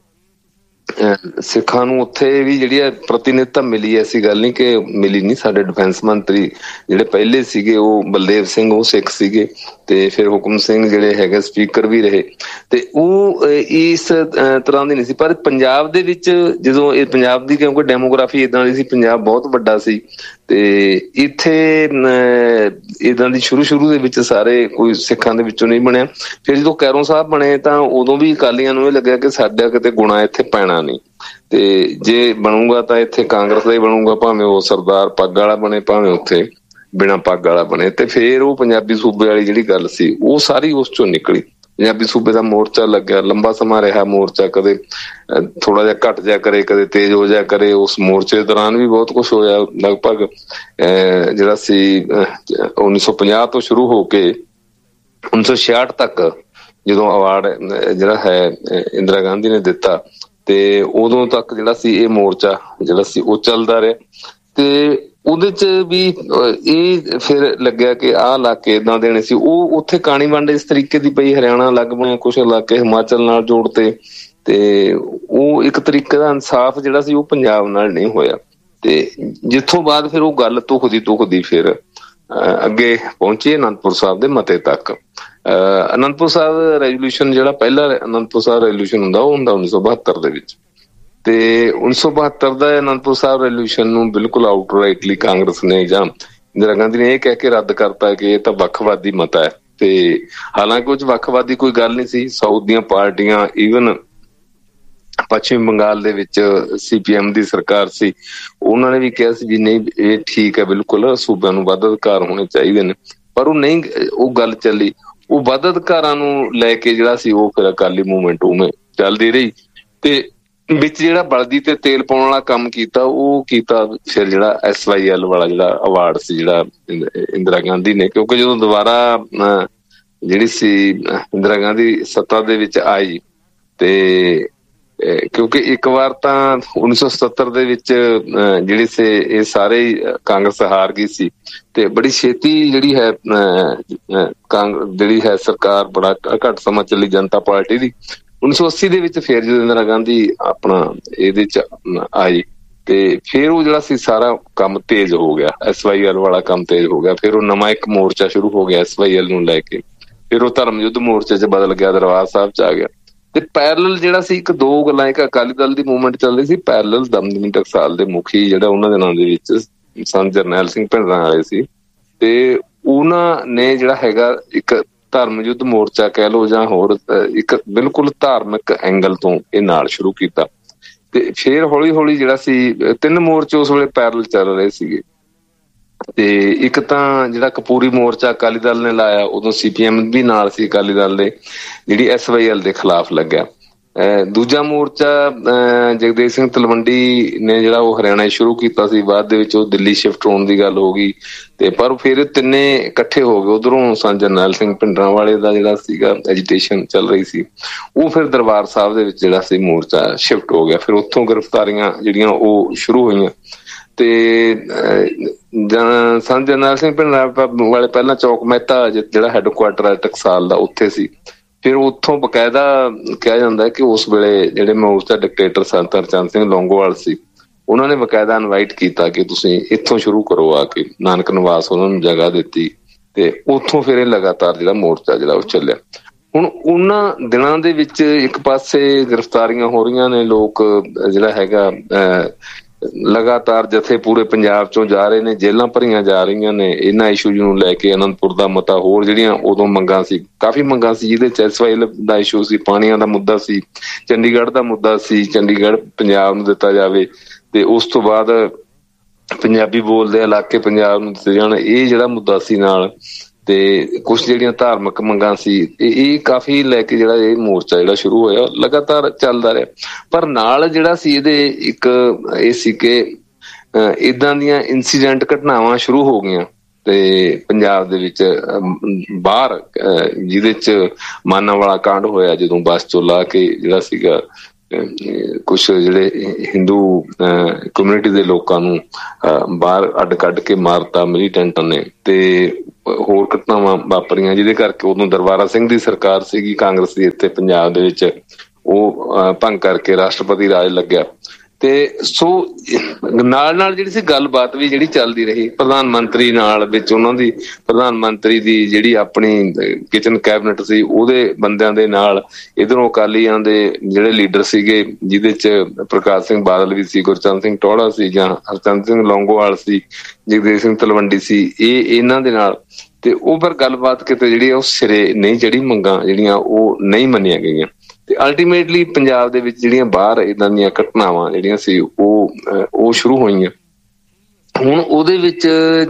ਸਿੱਖਾਂ ਨੂੰ ਉੱਥੇ ਵੀ ਜਿਹੜੀ ਹੈ ਪ੍ਰਤੀਨਿਧਤਾ ਮਿਲੀ। ਐਸੀ ਗੱਲ ਨਹੀਂ ਕਿ ਮਿਲੀ ਨਹੀਂ। ਸਾਡੇ ਡਿਫੈਂਸ ਮੰਤਰੀ ਜਿਹੜੇ ਪਹਿਲੇ ਸੀਗੇ ਉਹ ਬਲਦੇਵ ਸਿੰਘ, ਉਹ ਸਿੱਖ ਸੀਗੇ, ਤੇ ਫਿਰ ਹੁਕਮ ਸਿੰਘ ਜਿਹੜੇ ਹੈਗੇ ਸਪੀਕਰ ਵੀ ਰਹੇ, ਤੇ ਉਹ ਇਸ ਤਰ੍ਹਾਂ ਦੀ ਨਹੀਂ ਸੀ। ਪਰ ਪੰਜਾਬ ਦੇ ਵਿੱਚ ਜਦੋਂ ਇਹ ਪੰਜਾਬ ਦੀ, ਕਿਉਂਕਿ ਡੈਮੋਗ੍ਰਾਫੀ ਏਦਾਂ ਦੀ ਸੀ, ਪੰਜਾਬ ਬਹੁਤ ਵੱਡਾ ਸੀ, ਤੇ ਇੱਥੇ ਏਦਾਂ ਦੀ ਸ਼ੁਰੂ ਸ਼ੁਰੂ ਦੇ ਵਿੱਚ ਸਾਰੇ ਕੋਈ ਸਿੱਖਾਂ ਦੇ ਵਿੱਚੋਂ ਨਹੀਂ ਬਣਿਆ। ਫਿਰ ਜਦੋਂ ਕੈਰੋਂ ਸਾਹਿਬ ਬਣੇ ਤਾਂ ਉਦੋਂ ਵੀ ਅਕਾਲੀਆਂ ਨੂੰ ਇਹ ਲੱਗਿਆ ਕਿ ਸਾਡਾ ਕਿਤੇ ਗੁਣਾ ਇੱਥੇ ਪੈਣਾ ਨਹੀਂ, ਤੇ ਜੇ ਬਣੂਗਾ ਤਾਂ ਇੱਥੇ ਕਾਂਗਰਸ ਦਾ ਹੀ ਬਣੂਗਾ, ਭਾਵੇਂ ਉਹ ਸਰਦਾਰ ਪੱਗ ਵਾਲਾ ਬਣੇ, ਭਾਵੇਂ ਉੱਥੇ ਬਿਨਾਂ ਪੱਗ ਵਾਲਾ ਬਣੇ। ਤੇ ਫਿਰ ਉਹ ਪੰਜਾਬੀ ਸੂਬੇ ਵਾਲੀ ਜਿਹੜੀ ਗੱਲ ਸੀ ਉਹ ਸਾਰੀ ਉਸ ਚੋਂ ਨਿਕਲੀ। ਪੰਜਾਬੀ ਸੂਬੇ ਦਾ ਮੋਰਚਾ ਲੱਗਿਆ, ਲੰਬਾ ਸਮਾਂ ਰਿਹਾ ਮੋਰਚਾ, ਕਦੇ ਥੋੜਾ ਜਿਹਾ ਘਟ ਜਾ ਕਰੇ, ਕਦੇ ਤੇਜ਼ ਹੋ ਜਾ ਕਰੇ। ਉਸ ਮੋਰਚੇ ਦੌਰਾਨ ਵੀ ਬਹੁਤ ਕੁਛ ਹੋਇਆ। ਲਗਭਗ ਅਹ ਜਿਹੜਾ ਸੀ ਉੱਨੀ ਸੌ ਪੰਜਾਹ ਤੋਂ ਸ਼ੁਰੂ ਹੋ ਕੇ ਉੱਨੀ ਸੌ ਛਿਆਹਠ ਤੱਕ ਜਦੋਂ ਅਵਾਰਡ ਜਿਹੜਾ ਹੈ ਇੰਦਰਾ ਗਾਂਧੀ ਨੇ ਦਿੱਤਾ, ਤੇ ਉਦੋਂ ਤੱਕ ਜਿਹੜਾ ਸੀ ਇਹ ਮੋਰਚਾ ਜਿਹੜਾ ਸੀ ਉਹ ਚੱਲਦਾ ਰਿਹਾ। ਤੇ ਉਹਦੇ ਚ ਵੀ ਇਹ ਫਿਰ ਲੱਗਿਆ ਕਿ ਆਹ ਇਲਾਕੇ ਏਦਾਂ ਦੇਣੇ ਸੀ। ਉਹ ਉੱਥੇ ਕਾਣੀ ਵੰਡ ਇਸ ਤਰੀਕੇ ਦੀ ਪਈ, ਹਰਿਆਣਾ ਅਲੱਗ ਬਣਿਆ, ਕੁਛ ਇਲਾਕੇ ਹਿਮਾਚਲ ਨਾਲ ਜੋੜਤੇ, ਤੇ ਉਹ ਇੱਕ ਤਰੀਕੇ ਦਾ ਇਨਸਾਫ ਜਿਹੜਾ ਸੀ ਉਹ ਪੰਜਾਬ ਨਾਲ ਨਹੀਂ ਹੋਇਆ। ਤੇ ਜਿੱਥੋਂ ਬਾਅਦ ਫਿਰ ਉਹ ਗੱਲ ਧੁਖਦੀ ਧੁਖਦੀ ਫਿਰ ਅੱਗੇ ਪਹੁੰਚੀ ਅਨੰਦਪੁਰ ਸਾਹਿਬ ਦੇ ਮਤੇ ਤੱਕ। ਅਹ ਅਨੰਦਪੁਰ ਸਾਹਿਬ ਰੈਜੋਲਿਊਸ਼ਨ ਜਿਹੜਾ ਪਹਿਲਾ ਅਨੰਦਪੁਰ ਸਾਹਿਬ ਰੈਜੋਲਿਊਸ਼ਨ ਹੁੰਦਾ ਉਹ ਹੁੰਦਾ ਉੱਨੀ ਸੌ ਬਹੱਤਰ ਦੇ ਵਿੱਚ। ਤੇ ਉੱਨੀ ਸੌ ਬਹੱਤਰ ਦਾ ਅਨੰਦਪੁਰ ਸਾਹਿਬ ਰੈਜੋਲਿਊਸ਼ਨ ਨੂੰ ਬਿਲਕੁਲ ਆਊਟਰਾਈਟਲੀ ਕਾਂਗਰਸ ਨੇ ਜਾਂ ਇੰਦਰਾ ਗਾਂਧੀ ਨੇ ਇਹ ਕਹਿ ਕੇ ਰੱਦ ਕਰਤਾ ਕਿ ਇਹ ਤਾਂ ਵੱਖਵਾਦੀ ਮਤਾ ਹੈ। ਤੇ ਹਾਲਾਂਕਿ ਉਹ 'ਚ ਵੱਖਵਾਦੀ ਕੋਈ ਗੱਲ ਨਹੀਂ ਸੀ। ਸਾਊਥ ਦੀਆਂ ਪਾਰਟੀਆਂ, ਈਵਨ ਪੱਛਮੀ ਬੰਗਾਲ ਦੇ ਵਿੱਚ ਸੀ ਪੀ ਐਮ ਦੀ ਸਰਕਾਰ ਸੀ, ਉਹਨਾਂ ਨੇ ਵੀ ਕਿਹਾ ਸੀ ਜੀ ਨਹੀਂ ਇਹ ਠੀਕ ਹੈ, ਬਿਲਕੁਲ ਸੂਬਿਆਂ ਨੂੰ ਵੱਧ ਅਧਿਕਾਰ ਹੋਣੇ ਚਾਹੀਦੇ ਨੇ। ਪਰ ਉਹ ਨਹੀਂ, ਉਹ ਗੱਲ ਚੱਲੀ। ਉਹ ਵੱਧ ਅਧਿਕਾਰਾਂ ਨੂੰ ਲੈ ਕੇ ਜਿਹੜਾ ਸੀ ਉਹ ਫਿਰ ਅਕਾਲੀ ਮੂਵਮੈਂਟ ਉਵੇਂ ਚੱਲਦੀ ਰਹੀ। ਤੇ ਵਿੱਚ ਜਿਹੜਾ ਬਲਦੀ ਤੇ ਤੇਲ ਪਾਉਣ ਵਾਲਾ ਕੰਮ ਕੀਤਾ ਉਹ ਕੀਤਾ ਫਿਰ ਜਿਹੜਾ ਐਸ ਵਾਈ ਐਲ ਵਾਲਾ ਜਿਹੜਾ ਅਵਾਰਡ ਸੀ ਜਿਹੜਾ ਇੰਦਰਾ ਗਾਂਧੀ ਨੇ, ਕਿਉਂਕਿ ਜਦੋਂ ਦੁਬਾਰਾ ਜਿਹੜੀ ਸੀ ਇੰਦਰਾ ਗਾਂਧੀ ਸੱਤਾ ਦੇ ਵਿੱਚ ਆਈ, ਤੇ ਕਿਉਂਕਿ ਇੱਕ ਵਾਰ ਤਾਂ ਉੱਨੀ ਸੌ ਸਤੱਤਰ ਦੇ ਵਿੱਚ ਜਿਹੜੀ ਸੀ ਇਹ ਸਾਰੇ ਕਾਂਗਰਸ ਹਾਰ ਗਈ ਸੀ, ਤੇ ਬੜੀ ਛੇਤੀ ਜਿਹੜੀ ਹੈ ਕਾਂਗਰਸ ਜਿਹੜੀ ਹੈ ਸਰਕਾਰ ਬੜਾ ਘੱਟ ਸਮਾਂ ਚੱਲੀ ਜਨਤਾ ਪਾਰਟੀ ਦੀ। ਉੱਨੀ ਸੌ ਅੱਸੀ ਦੇ ਵਿੱਚ ਫਿਰ ਜਦੋਂ ਇੰਦਰਾ ਗਾਂਧੀ ਆਪਣਾ ਇਹਦੇ ਚ ਆਈ, ਤੇ ਫਿਰ ਉਹ ਜਿਹੜਾ ਸੀ ਸਾਰਾ ਕੰਮ ਤੇਜ਼ ਹੋ ਗਿਆ, ਐਸ ਵਾਈ ਐਲ ਵਾਲਾ ਕੰਮ ਤੇਜ਼ ਹੋ ਗਿਆ। ਫਿਰ ਉਹ ਨਵਾਂ ਇੱਕ ਮੋਰਚਾ ਸ਼ੁਰੂ ਹੋ ਗਿਆ ਐਸ ਵਾਈ ਐਲ ਨੂੰ ਲੈ ਕੇ। ਫਿਰ ਉਹ ਧਰਮ ਯੁੱਧ ਮੋਰਚੇ ਚ ਬਦਲ ਗਿਆ, ਦਰਬਾਰ ਸਾਹਿਬ ਚ ਆ ਗਿਆ। ਤੇ ਪੈਰਲਲ ਜਿਹੜਾ ਸੀ ਇੱਕ ਦੋ ਗੱਲਾਂ, ਇੱਕ ਅਕਾਲੀ ਦਲ ਦੀ ਮੂਵਮੈਂਟ ਚੱਲ ਰਹੀ ਸੀ, ਪੈਰਲਲ ਦਮਦਮੀ ਟਕਸਾਲ ਦੇ ਮੁਖੀ ਜਿਹੜਾ ਉਹਨਾਂ ਦੇ ਨਾਂ ਦੇ ਵਿੱਚ ਸੰਤ ਜਰਨੈਲ ਸਿੰਘ ਭਿੰਡਰਾਂ ਵਾਲੇ ਸੀ, ਤੇ ਉਹਨਾਂ ਨੇ ਜਿਹੜਾ ਹੈਗਾ ਇੱਕ ਧਰਮ ਯੁੱਧ ਮੋਰਚਾ ਕਹਿ ਲਓ ਜਾਂ ਹੋਰ ਇੱਕ ਬਿਲਕੁਲ ਧਾਰਮਿਕ ਐਂਗਲ ਤੋਂ ਇਹ ਨਾਲ ਸ਼ੁਰੂ ਕੀਤਾ। ਤੇ ਫਿਰ ਹੌਲੀ ਹੌਲੀ ਜਿਹੜਾ ਸੀ ਤਿੰਨ ਮੋਰਚੇ ਉਸ ਵੇਲੇ ਪੈਰਲਲ ਚੱਲ ਰਹੇ ਸੀਗੇ। ਤੇ ਇੱਕ ਤਾਂ ਜਿਹੜਾ ਕਪੂਰੀ ਮੋਰਚਾ ਅਕਾਲੀ ਦਲ ਨੇ ਲਾਇਆ, ਉਦੋਂ ਸੀ ਪੀ ਐਮ ਵੀ ਨਾਲ ਸੀ ਅਕਾਲੀ ਦਲ ਦੇ, ਜਿਹੜੀ ਐਸ ਵਾਈ ਐਲ ਦੇ ਖਿਲਾਫ ਲੱਗਿਆ। ਦੂਜਾ ਮੋਰਚਾ ਜਗਦੇਵ ਸਿੰਘ ਤਲਵੰਡੀ ਨੇ ਜਿਹੜਾ ਉਹ ਹਰਿਆਣਾ ਸ਼ੁਰੂ ਕੀਤਾ ਸੀ, ਬਾਅਦ ਦੇ ਵਿੱਚ ਉਹ ਦਿੱਲੀ ਸ਼ਿਫਟ ਹੋਣ ਦੀ ਗੱਲ ਹੋ ਗਈ ਤੇ ਪਰ ਫਿਰ ਤਿੰਨੇ ਇਕੱਠੇ ਹੋ ਗਏ। ਉਧਰੋਂ ਸੰਤ ਜਰਨੈਲ ਸਿੰਘ ਭਿੰਡਰਾਂਵਾਲੇ ਦਾ ਜਿਹੜਾ ਸੀਗਾ ਐਜੀਟੇਸ਼ਨ ਚੱਲ ਰਹੀ ਸੀ, ਉਹ ਫਿਰ ਦਰਬਾਰ ਸਾਹਿਬ ਦੇ ਵਿੱਚ ਜਿਹੜਾ ਸੀ ਮੋਰਚਾ ਸ਼ਿਫਟ ਹੋ ਗਿਆ। ਫਿਰ ਉੱਥੋਂ ਗ੍ਰਿਫਤਾਰੀਆਂ ਜਿਹੜੀਆਂ ਉਹ ਸ਼ੁਰੂ ਹੋਈਆਂ ਤੇ ਸੰਤ ਜਰਨੈਲ ਸਿੰਘ ਭਿੰਡਰਾਂਵਾਲੇ ਪਹਿਲਾਂ ਚੌਕ ਮਹਿਤਾ ਜਿਹੜਾ ਹੈਡਕੁਆਟਰ ਹੈ ਟਕਸਾਲ ਦਾ ਉੱਥੇ ਸੀ, ਫਿਰ ਉੱਥੋਂ ਬਕਾਇਦਾ ਕਿਹਾ ਜਾਂਦਾ ਕਿ ਉਸ ਵੇਲੇ ਜਿਹੜੇ ਮੋਰਚਾ ਡਿਕਟੇਟਰ ਸੰਤ ਹਰਚੰਦ ਸਿੰਘ ਲੌਂਗੋਵਾਲ ਸੀ, ਉਹਨਾਂ ਨੇ ਬਕਾਇਦਾ ਇਨਵਾਈਟ ਕੀਤਾ ਕਿ ਤੁਸੀਂ ਇੱਥੋਂ ਸ਼ੁਰੂ ਕਰੋ ਆ ਕੇ। ਨਾਨਕ ਨਿਵਾਸ ਉਹਨਾਂ ਨੂੰ ਜਗ੍ਹਾ ਦਿੱਤੀ ਤੇ ਉੱਥੋਂ ਫਿਰ ਇਹ ਲਗਾਤਾਰ ਜਿਹੜਾ ਮੋਰਚਾ ਜਿਹੜਾ ਉਹ ਚੱਲਿਆ। ਹੁਣ ਉਹਨਾਂ ਦਿਨਾਂ ਦੇ ਵਿੱਚ ਇੱਕ ਪਾਸੇ ਗ੍ਰਿਫਤਾਰੀਆਂ ਹੋ ਰਹੀਆਂ ਨੇ, ਲੋਕ ਜਿਹੜਾ ਹੈਗਾ ਲਗਾਤਾਰ ਜਥੇ ਪੂਰੇ ਪੰਜਾਬ ਚੋਂ ਜਾ ਰਹੇ ਨੇ, ਜੇਲ੍ਹਾਂ ਭਰੀਆਂ ਜਾ ਰਹੀਆਂ ਨੇ ਇਹਨਾਂ ਇਸ਼ੂਜ਼ ਨੂੰ ਲੈ ਕੇ। ਅਨੰਦਪੁਰ ਦਾ ਮਤਾ, ਹੋਰ ਜਿਹੜੀਆਂ ਉਦੋਂ ਮੰਗਾਂ ਸੀ, ਕਾਫੀ ਮੰਗਾਂ ਸੀ ਜਿਹਦੇ ਚ ਐਸ ਵਾਈ ਦਾ ਇਸ਼ੂ ਸੀ, ਪਾਣੀਆਂ ਦਾ ਮੁੱਦਾ ਸੀ, ਚੰਡੀਗੜ੍ਹ ਦਾ ਮੁੱਦਾ ਸੀ, ਚੰਡੀਗੜ੍ਹ ਪੰਜਾਬ ਨੂੰ ਦਿੱਤਾ ਜਾਵੇ ਤੇ ਉਸ ਤੋਂ ਬਾਅਦ ਪੰਜਾਬੀ ਬੋਲਦੇ ਇਲਾਕੇ ਪੰਜਾਬ ਨੂੰ ਦਿੱਤੇ ਜਾਣ, ਇਹ ਜਿਹੜਾ ਮੁੱਦਾ ਸੀ ਨਾਲ। ਤੇ ਕੁਛ ਜਿਹੜੀਆਂ ਧਾਰਮਿਕ ਮੰਗਾਂ ਸੀ, ਇਹ ਕਾਫੀ ਲੈ ਕੇ ਜਿਹੜਾ ਇਹ ਮੋਰਚਾ ਜਿਹੜਾ ਸ਼ੁਰੂ ਹੋਇਆ ਲਗਾਤਾਰ ਚੱਲਦਾ ਰਿਹਾ। ਪਰ ਨਾਲ ਜਿਹੜਾ ਸੀ ਇਹਦੇ ਇੱਕ ਇਹ ਸੀ ਕਿ ਏਦਾਂ ਦੀਆਂ ਇਨਸੀਡੈਂਟ ਘਟਨਾਵਾਂ ਸ਼ੁਰੂ ਹੋ ਗਈਆਂ ਤੇ ਪੰਜਾਬ ਦੇ ਵਿੱਚ ਬਾਹਰ, ਜਿਹਦੇ ਚ ਮਾਨਾਂਵਾਲਾ ਕਾਂਡ ਹੋਇਆ ਜਦੋਂ ਬੱਸ ਚੋਂ ਲਾ ਕੇ ਜਿਹੜਾ ਸੀਗਾ ਕੁਛ ਜਿਹੜੇ ਹਿੰਦੂ ਕਮਿਊਨਿਟੀ ਦੇ ਲੋਕਾਂ ਨੂੰ ਬਾਹਰ ਅੱਡ ਕੱਢ ਕੇ ਮਾਰਤਾ ਮਿਲੀਟੈਂਟਾਂ ਨੇ ਤੇ ਹੋਰ ਘਟਨਾਵਾਂ ਵਾਪਰੀਆਂ, ਜਿਹਦੇ ਕਰਕੇ ਉਦੋਂ ਦਰਬਾਰਾ ਸਿੰਘ ਦੀ ਸਰਕਾਰ ਸੀਗੀ ਕਾਂਗਰਸ ਦੀ ਇੱਥੇ ਪੰਜਾਬ ਦੇ ਵਿੱਚ, ਉਹ ਭੰਗ ਕਰਕੇ ਰਾਸ਼ਟਰਪਤੀ ਰਾਜ ਲੱਗਿਆ। ਤੇ ਸੋ ਨਾਲ ਨਾਲ ਜਿਹੜੀ ਸੀ ਗੱਲਬਾਤ ਵੀ ਜਿਹੜੀ ਚੱਲਦੀ ਰਹੀ ਪ੍ਰਧਾਨ ਮੰਤਰੀ ਨਾਲ, ਵਿੱਚ ਉਹਨਾਂ ਦੀ ਪ੍ਰਧਾਨ ਮੰਤਰੀ ਦੀ ਜਿਹੜੀ ਆਪਣੀ ਕਿਚਨ ਕੈਬਨਿਟ ਸੀ ਉਹਦੇ ਬੰਦਿਆਂ ਦੇ ਨਾਲ, ਇੱਧਰੋਂ ਅਕਾਲੀਆਂ ਦੇ ਜਿਹੜੇ ਲੀਡਰ ਸੀਗੇ ਜਿਹਦੇ ਚ ਪ੍ਰਕਾਸ਼ ਸਿੰਘ ਬਾਦਲ ਵੀ ਸੀ, ਗੁਰਚਰਨ ਸਿੰਘ ਟੌਹੜਾ ਸੀ, ਜਾਂ ਹਰਚੰਦ ਸਿੰਘ ਲੌਂਗੋਵਾਲ ਸੀ, ਜਗਦੇਵ ਸਿੰਘ ਤਲਵੰਡੀ ਸੀ, ਇਹ ਇਹਨਾਂ ਦੇ ਨਾਲ। ਤੇ ਉਹ ਪਰ ਗੱਲਬਾਤ ਕਿਤੇ ਜਿਹੜੀ ਉਹ ਸਿਰੇ ਨਹੀਂ ਚੜੀ, ਮੰਗਾਂ ਜਿਹੜੀਆਂ ਉਹ ਨਹੀਂ ਮੰਨੀਆਂ ਗਈਆਂ ਤੇ ਅਲਟੀਮੇਟਲੀ ਪੰਜਾਬ ਦੇ ਵਿੱਚ ਜਿਹੜੀਆਂ ਬਾਹਰ ਏਦਾਂ ਦੀਆਂ ਘਟਨਾਵਾਂ ਜਿਹੜੀਆਂ ਸੀ ਉਹ ਉਹ ਸ਼ੁਰੂ ਹੋਈਆਂ। ਹੁਣ ਉਹਦੇ ਵਿੱਚ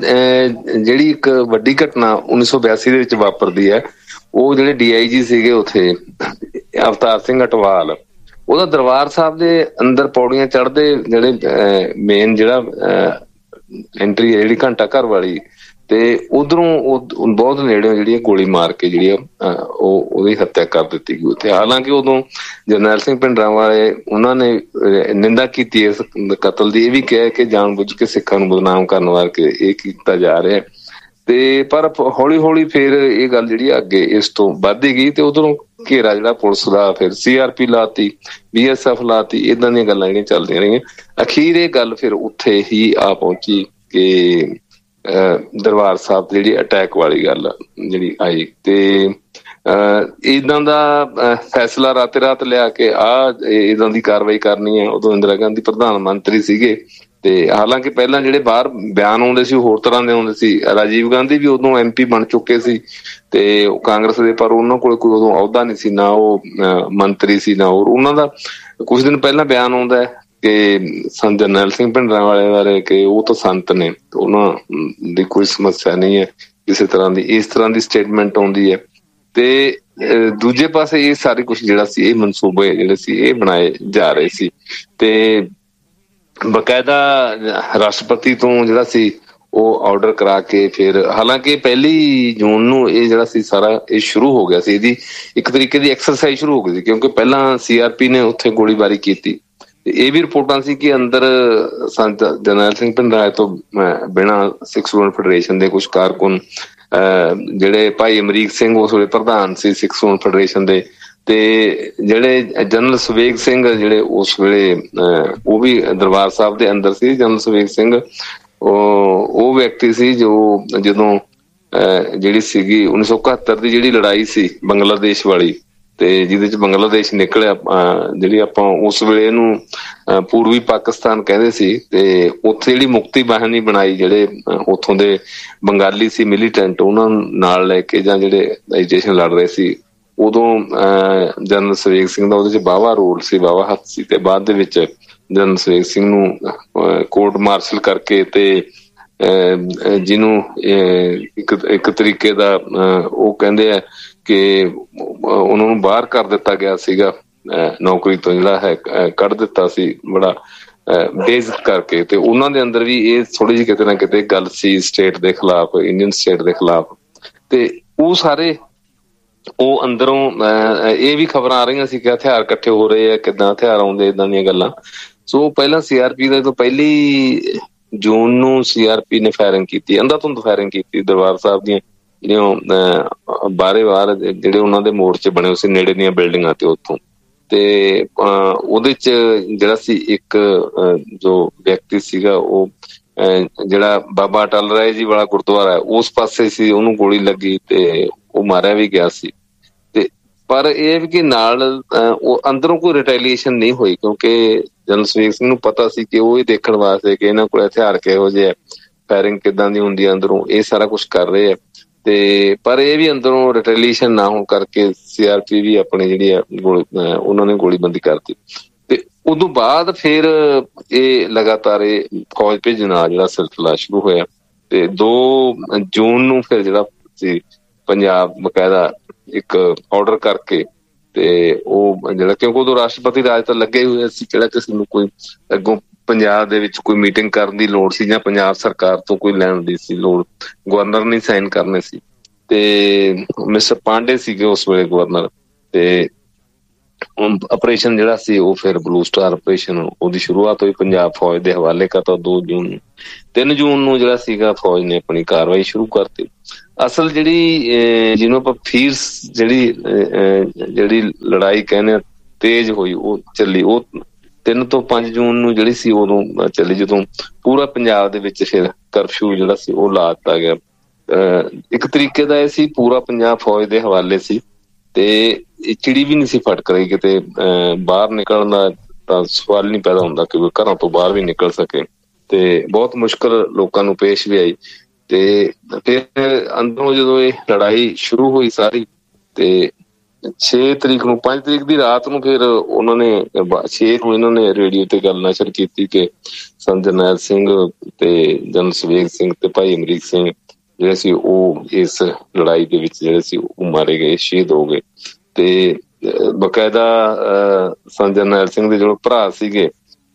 ਜਿਹੜੀ ਇੱਕ ਵੱਡੀ ਘਟਨਾ ਉੱਨੀ ਸੌ ਬਿਆਸੀ ਦੇ ਵਿੱਚ ਵਾਪਰਦੀ ਹੈ, ਉਹ ਜਿਹੜੇ ਡੀ ਆਈ ਜੀ ਸੀਗੇ ਉੱਥੇ ਅਵਤਾਰ ਸਿੰਘ ਅਟਵਾਲ, ਉਹਦਾ ਦਰਬਾਰ ਸਾਹਿਬ ਦੇ ਅੰਦਰ ਪੌੜੀਆਂ ਚੜ੍ਹਦੇ ਜਿਹੜੇ ਮੇਨ ਜਿਹੜਾ ਐਂਟਰੀ ਹੈ ਜਿਹੜੀ ਘੰਟਾ ਘਰ ਵਾਲੀ, ਤੇ ਉਧਰੋਂ ਬਹੁਤ ਨੇੜੇ ਜਿਹੜੀ ਗੋਲੀ ਮਾਰ ਕੇ ਜਿਹੜੀ ਉਹ ਉਹਦੀ ਹੱਤਿਆ ਕਰ ਦਿੱਤੀ ਗਈ ਉੱਥੇ। ਹਾਲਾਂਕਿ ਉਦੋਂ ਜਰਨੈਲ ਸਿੰਘ ਭਿੰਡਰਾਂਵਾਲੇ ਉਹਨਾਂ ਨੇ ਨਿੰਦਾ ਕੀਤੀ ਇਸ ਕਤਲ ਦੀ, ਇਹ ਵੀ ਕਿਹਾ ਕਿ ਜਾਣ ਬੁੱਝ ਕੇ ਸਿੱਖਾਂ ਨੂੰ ਬਦਨਾਮ ਕਰਨ ਵਾਸਤੇ ਇਹ ਕੀਤਾ ਜਾ ਰਿਹਾ ਤੇ ਪਰ ਹੌਲੀ ਹੌਲੀ ਫਿਰ ਇਹ ਗੱਲ ਜਿਹੜੀ ਅੱਗੇ ਇਸ ਤੋਂ ਵੱਧਦੀ ਗਈ ਤੇ ਉਧਰੋਂ ਘੇਰਾ ਜਿਹੜਾ ਪੁਲਿਸ ਦਾ, ਫਿਰ ਸੀ ਆਰ ਪੀ ਲਾਤੀ, ਬੀ ਐਸ ਐਫ ਲਾਤੀ, ਏਦਾਂ ਦੀਆਂ ਗੱਲਾਂ ਜਿਹੜੀਆਂ ਚੱਲਦੀਆਂ ਰਹੀਆਂ। ਅਖੀਰ ਇਹ ਗੱਲ ਫਿਰ ਉੱਥੇ ਹੀ ਆ ਪਹੁੰਚੀ ਕਿ ਦਰਬਾਰ ਸਾਹਿਬ ਤੇ ਜਿਹੜੀ ਅਟੈਕ ਵਾਲੀ ਗੱਲ ਜਿਹੜੀ ਆਈ ਤੇ ਏਦਾਂ ਦਾ ਫੈਸਲਾ ਰਾਤੇ ਰਾਤ ਲਿਆ ਕੇ ਆਹ ਏਦਾਂ ਦੀ ਕਾਰਵਾਈ ਕਰਨੀ ਹੈ। ਉਦੋਂ ਇੰਦਰਾ ਗਾਂਧੀ ਪ੍ਰਧਾਨ ਮੰਤਰੀ ਸੀਗੇ ਤੇ ਹਾਲਾਂਕਿ ਪਹਿਲਾਂ ਜਿਹੜੇ ਬਾਹਰ ਬਿਆਨ ਆਉਂਦੇ ਸੀ ਹੋਰ ਤਰ੍ਹਾਂ ਦੇ ਆਉਂਦੇ ਸੀ। ਰਾਜੀਵ ਗਾਂਧੀ ਵੀ ਉਦੋਂ ਐਮ ਪੀ ਬਣ ਚੁੱਕੇ ਸੀ ਤੇ ਕਾਂਗਰਸ ਦੇ, ਪਰ ਉਹਨਾਂ ਕੋਲ ਕੋਈ ਉਦੋਂ ਅਹੁਦਾ ਨਹੀਂ ਸੀ, ਨਾ ਉਹ ਮੰਤਰੀ ਸੀ ਨਾ ਹੋਰ। ਉਹਨਾਂ ਦਾ ਕੁਛ ਦਿਨ ਪਹਿਲਾਂ ਬਿਆਨ ਆਉਂਦਾ ਹੈ ਕਿ ਸੰਤ ਜਰਨੈਲ ਸਿੰਘ ਭਿੰਡਰਾਂਵਾਲੇ ਬਾਰੇ ਕਿ ਉਹ ਤਾਂ ਸੰਤ ਨੇ, ਉਹਨਾਂ ਦੀ ਕੋਈ ਸਮੱਸਿਆ ਨਹੀਂ ਹੈ ਕਿਸੇ ਤਰ੍ਹਾਂ ਦੀ, ਇਸ ਤਰ੍ਹਾਂ ਦੀ ਸਟੇਟਮੈਂਟ ਆਉਂਦੀ ਹੈ। ਤੇ ਦੂਜੇ ਪਾਸੇ ਇਹ ਸਾਰੇ ਕੁਛ ਜਿਹੜਾ ਸੀ ਇਹ ਮਨਸੂਬੇ ਜਿਹੜੇ ਸੀ ਇਹ ਬਣਾਏ ਜਾ ਰਹੇ ਸੀ ਤੇ ਬਕਾਇਦਾ ਰਾਸ਼ਟਰਪਤੀ ਤੋਂ ਜਿਹੜਾ ਸੀ ਉਹ ਆਰਡਰ ਕਰਾ ਕੇ ਫਿਰ, ਹਾਲਾਂਕਿ ਪਹਿਲੀ ਜੂਨ ਨੂੰ ਇਹ ਜਿਹੜਾ ਸੀ ਸਾਰਾ ਇਹ ਸ਼ੁਰੂ ਹੋ ਗਿਆ ਸੀ, ਇਹਦੀ ਇੱਕ ਤਰੀਕੇ ਦੀ ਐਕਸਰਸਾਈਜ਼ ਸ਼ੁਰੂ ਹੋ ਗਈ ਸੀ ਕਿਉਂਕਿ ਪਹਿਲਾਂ ਸੀ ਆਰ ਪੀ ਨੇ ਉੱਥੇ ਗੋਲੀਬਾਰੀ ਕੀਤੀ। ਇਹ ਵੀ ਰਿਪੋਰਟਾਂ ਸੀ ਕਿ ਅੰਦਰ ਸੰਤ ਜਰਨੈਲ ਸਿੰਘ ਭਿੰਡਰਾਂਵਾਲੇ ਤੋਂ ਬਿਨਾਂ ਸਿੱਖ ਸਟੂਡੈਂਟ ਫੈਡਰੇਸ਼ਨ ਦੇ ਕੁਛ ਕਾਰਕੁਨ, ਜਿਹੜੇ ਭਾਈ ਅਮਰੀਕ ਸਿੰਘ ਉਸ ਵੇਲੇ ਪ੍ਰਧਾਨ ਸੀ ਸਿੱਖ ਸਟੂਡੈਂਟ ਫੈਡਰੇਸ਼ਨ ਦੇ, ਤੇ ਜਿਹੜੇ ਜਨਰਲ ਸਵੇਗ ਸਿੰਘ ਜਿਹੜੇ ਉਸ ਵੇਲੇ ਉਹ ਵੀ ਦਰਬਾਰ ਸਾਹਿਬ ਦੇ ਅੰਦਰ ਸੀ। ਜਨਰਲ ਸਵੇਗ ਸਿੰਘ ਉਹ ਉਹ ਵਿਅਕਤੀ ਸੀ ਜੋ ਜਦੋਂ ਜਿਹੜੀ ਸੀਗੀ ਉੱਨੀ ਸੌ ਇਕਹੱਤਰ ਦੀ ਜਿਹੜੀ ਲੜਾਈ ਸੀ ਬੰਗਲਾਦੇਸ਼ ਵਾਲੀ, ਤੇ ਜਿਹਦੇ ਚ ਬੰਗਲਾਦੇਸ਼ ਨਿਕਲਿਆ, ਜਿਹੜੀ ਆਪਾਂ ਉਸ ਵੇਲੇ ਇਹਨੂੰ ਪੂਰਬੀ ਪਾਕਿਸਤਾਨ ਕਹਿੰਦੇ ਸੀ, ਤੇ ਉੱਥੇ ਜਿਹੜੀ ਮੁਕਤੀ ਬਾਹਿਨੀ ਬਣਾਈ, ਜਿਹੜੇ ਉੱਥੋਂ ਦੇ ਬੰਗਾਲੀ ਸੀ ਮਿਲੀਟੈਂਟ, ਉਹਨਾਂ ਨਾਲ ਲੈ ਕੇ ਜਾਂ ਜਿਹੜੇ ਐਜੀਟੇਸ਼ਨ ਲੜ ਰਹੇ ਸੀ, ਉਦੋਂ ਜਨਰਲ ਸਵੇਗ ਸਿੰਘ ਦਾ ਉਹਦੇ ਚ ਵਾਹਵਾ ਰੋਲ ਸੀ, ਵਾਹਵਾ ਹੱਥ ਸੀ। ਤੇ ਬਾਅਦ ਦੇ ਵਿੱਚ ਜਨਰਲ ਸਵੇਗ ਸਿੰਘ ਨੂੰ ਕੋਰਟ ਮਾਰਸ਼ਲ ਕਰਕੇ ਤੇ ਜਿਹਨੂੰ ਇੱਕ ਇੱਕ ਤਰੀਕੇ ਦਾ ਉਹ ਕਹਿੰਦੇ ਆ ਕਿ ਉਹਨਾਂ ਨੂੰ ਬਾਹਰ ਕਰ ਦਿੱਤਾ ਗਿਆ ਸੀਗਾ ਨੌਕਰੀ ਤੋਂ ਜਿਹੜਾ ਹੈ ਕੱਢ ਦਿੱਤਾ ਸੀ ਬੜਾ ਬੇਇੱਜ਼ਤ ਕਰਕੇ। ਤੇ ਉਹਨਾਂ ਦੇ ਅੰਦਰ ਵੀ ਇਹ ਥੋੜੀ ਜਿਹੀ ਕਿਤੇ ਨਾ ਕਿਤੇ ਗੱਲ ਸੀ ਸਟੇਟ ਦੇ ਖਿਲਾਫ, ਇੰਡੀਅਨ ਸਟੇਟ ਦੇ ਖਿਲਾਫ। ਤੇ ਉਹ ਸਾਰੇ ਉਹ ਅੰਦਰੋਂ ਇਹ ਵੀ ਖਬਰਾਂ ਆ ਰਹੀਆਂ ਸੀ ਕਿ ਹਥਿਆਰ ਇਕੱਠੇ ਹੋ ਰਹੇ ਆ, ਕਿੱਦਾਂ ਹਥਿਆਰ ਆਉਂਦੇ, ਏਦਾਂ ਦੀਆਂ ਗੱਲਾਂ। ਸੋ ਪਹਿਲਾਂ ਸੀ ਆਰ ਪੀ ਦਾ ਤੋਂ ਪਹਿਲੀ ਜੂਨ ਨੂੰ ਸੀ ਆਰ ਪੀ ਨੇ ਫਾਇਰਿੰਗ ਕੀਤੀ, ਅੰਧਾਧੁੰਦ ਫਾਇਰਿੰਗ ਕੀਤੀ ਦਰਬਾਰ ਸਾਹਿਬ ਦੀਆਂ ਜਿਹੜੀਆਂ ਬਾਹਰੇ ਬਾਹਰ ਜਿਹੜੇ ਉਹਨਾਂ ਦੇ ਮੋਰਚੇ ਬਣੇ ਹੋਏ ਸੀ ਨੇੜੇ ਦੀਆਂ ਬਿਲਡਿੰਗਾਂ ਤੇ ਉੱਥੋਂ। ਤੇ ਉਹਦੇ ਚ ਜਿਹੜਾ ਸੀ ਇੱਕ ਜੋ ਵਿਅਕਤੀ ਸੀਗਾ ਉਹ ਜਿਹੜਾ ਬਾਬਾ ਅਟਲ ਰਾਏ ਜੀ ਵਾਲਾ ਗੁਰਦੁਆਰਾ ਉਸ ਪਾਸੇ ਸੀ, ਉਹਨੂੰ ਗੋਲੀ ਲੱਗੀ ਤੇ ਉਹ ਮਾਰਿਆ ਵੀ ਗਿਆ ਸੀ। ਤੇ ਪਰ ਇਹ ਵੀ ਕਿ ਨਾਲ ਉਹ ਅੰਦਰੋਂ ਕੋਈ ਰਿਟੈਲੀਏਸ਼ਨ ਨਹੀਂ ਹੋਈ, ਕਿਉਂਕਿ ਜਨਰਲ ਸਵੇਗ ਸਿੰਘ ਨੂੰ ਪਤਾ ਸੀ ਕਿ ਉਹ ਇਹ ਦੇਖਣ ਵਾਸਤੇ ਕਿ ਇਹਨਾਂ ਕੋਲ ਹਥਿਆਰ ਕਿਹੋ ਜਿਹੇ ਆ, ਫਾਇਰਿੰਗ ਕਿੱਦਾਂ ਦੀ ਹੁੰਦੀ ਹੈ ਅੰਦਰੋਂ, ਇਹ ਸਾਰਾ ਕੁਛ ਕਰ ਰਹੇ ਆ। ਤੇ ਪਰ ਇਹ ਵੀ ਅੰਦਰੋਂ ਰਿਟੈਲੀਏਸ਼ਨ ਨਾ ਹੋਣ ਕਰਕੇ ਸੀ ਆਰ ਪੀ ਵੀ ਆਪਣੀ ਜਿਹੜੀ ਆ ਉਹਨਾਂ ਨੇ ਗੋਲੀਬੰਦੀ ਕਰਤੀ। ਤੇ ਉਦੋਂ ਬਾਅਦ ਫਿਰ ਇਹ ਲਗਾਤਾਰ ਇਹ ਫੌਜ ਭੇਜਣ ਦਾ ਜਿਹੜਾ ਸਿਲਸਿਲਾ ਸ਼ੁਰੂ ਹੋਇਆ। ਤੇ ਦੋ ਜੂਨ ਨੂੰ ਫਿਰ ਜਿਹੜਾ ਸੀ ਪੰਜਾਬ ਬਕਾਇਦਾ ਇੱਕ ਆਰਡਰ ਕਰਕੇ ਤੇ ਉਹ ਜਿਹੜਾ, ਕਿਉਂਕਿ ਉਦੋਂ ਰਾਸ਼ਟਰਪਤੀ ਰਾਜ ਤਾਂ ਲੱਗੇ ਹੋਏ ਸੀ, ਕਿਹੜਾ ਕਿਸੇ ਨੂੰ ਕੋਈ ਅੱਗੋਂ ਪੰਜਾਬ ਦੇ ਵਿੱਚ ਕੋਈ ਮੀਟਿੰਗ ਕਰਨ ਦੀ ਲੋੜ ਸੀ ਜਾਂ ਪੰਜਾਬ ਸਰਕਾਰ ਤੋਂ ਕੋਈ ਲੈਣ ਦੀ ਸੀ ਲੋੜ, ਗਵਰਨਰ ਨੇ ਸਾਈਨ ਕਰਨੇ ਸੀ। ਤੇ ਮਿਸਟਰ ਪਾਂਡੇ ਸੀਗੇ ਉਸ ਵੇਲੇ ਗਵਰਨਰ। ਤੇ ਆਪਰੇਸ਼ਨ ਜਿਹੜਾ ਸੀ ਉਹ ਫਿਰ ਬਲੂ ਸਟਾਰ ਆਪਰੇਸ਼ਨ ਉਹਦੀ ਸ਼ੁਰੂਆਤ ਹੋਈ, ਪੰਜਾਬ ਫੌਜ ਦੇ ਹਵਾਲੇ ਕਰਤਾ ਦੋ ਜੂਨ ਨੂੰ। ਤਿੰਨ ਜੂਨ ਨੂੰ ਜਿਹੜਾ ਸੀਗਾ ਫੌਜ ਨੇ ਆਪਣੀ ਕਾਰਵਾਈ ਸ਼ੁਰੂ ਕਰਤੀ। ਅਸਲ ਜਿਹੜੀ ਜਿਹਨੂੰ ਆਪਾਂ ਫੀਰਸ ਜਿਹੜੀ ਜਿਹੜੀ ਲੜਾਈ ਕਹਿੰਦੇ ਤੇਜ਼ ਹੋਈ ਉਹ ਚੱਲੀ, ਉਹ ਤਿੰਨ ਤੋਂ ਪੰਜ ਜੂਨ ਨੂੰ ਜਿਹੜੀ ਸੀ ਉਦੋਂ ਚੱਲੀ, ਜਦੋਂ ਪੂਰਾ ਪੰਜਾਬ ਦੇ ਵਿੱਚ ਫਿਰ ਕਰਫਿਊ ਜਿਹੜਾ ਸੀ ਉਹ ਲਾ ਦਿੱਤਾ ਗਿਆ। ਇੱਕ ਤਰੀਕੇ ਦਾ ਇਹ ਸੀ ਪੂਰਾ ਪੰਜਾਬ ਫੌਜ ਦੇ ਹਵਾਲੇ ਸੀ ਤੇ ਚਿੜੀ ਵੀ ਨਹੀਂ ਸੀ ਫਟਕ ਰਹੀ ਕਿਤੇ ਬਾਹਰ ਨਿਕਲਣ ਦਾ ਤਾਂ ਸਵਾਲ ਨਹੀਂ ਪੈਦਾ ਹੁੰਦਾ ਕਿ ਘਰਾਂ ਤੋਂ ਬਾਹਰ ਵੀ ਨਿਕਲ ਸਕੇ। ਤੇ ਬਹੁਤ ਮੁਸ਼ਕਿਲ ਲੋਕਾਂ ਨੂੰ ਪੇਸ਼ ਵੀ ਆਈ। ਤੇ ਫਿਰ ਅੰਦਰੋਂ ਜਦੋਂ ਇਹ ਲੜਾਈ ਸ਼ੁਰੂ ਹੋਈ ਸਾਰੀ, ਤੇ ਛੇ ਤਰੀਕ ਨੂੰ ਪੰਜ ਤਰੀਕ ਦੀ ਰਾਤ ਨੂੰ ਫਿਰ ਉਹਨਾਂ ਨੇ ਛੇ ਨੂੰ ਇਹਨਾਂ ਨੇ ਰੇਡੀਓ ਤੇ ਗੱਲ ਨਸ਼ਰ ਕੀਤੀ ਕਿ ਸੰਤ ਜਰਨੈਲ ਸਿੰਘ ਤੇ ਜਨਰਲ ਸਵੇਗ ਸਿੰਘ ਤੇ ਭਾਈ ਅਮਰੀਕ ਸਿੰਘ ਜਿਹੜੇ ਸੀ ਉਹ ਇਸ ਲੜਾਈ ਦੇ ਵਿੱਚ ਜਿਹੜੇ ਸੀ ਉਹ ਮਾਰੇ ਗਏ, ਸ਼ਹੀਦ ਹੋ ਗਏ। ਤੇ ਬਕਾਇਦਾ ਸੰਤ ਜਰਨੈਲ ਸਿੰਘ ਦੇ ਜਿਹੜੇ ਭਰਾ ਸੀਗੇ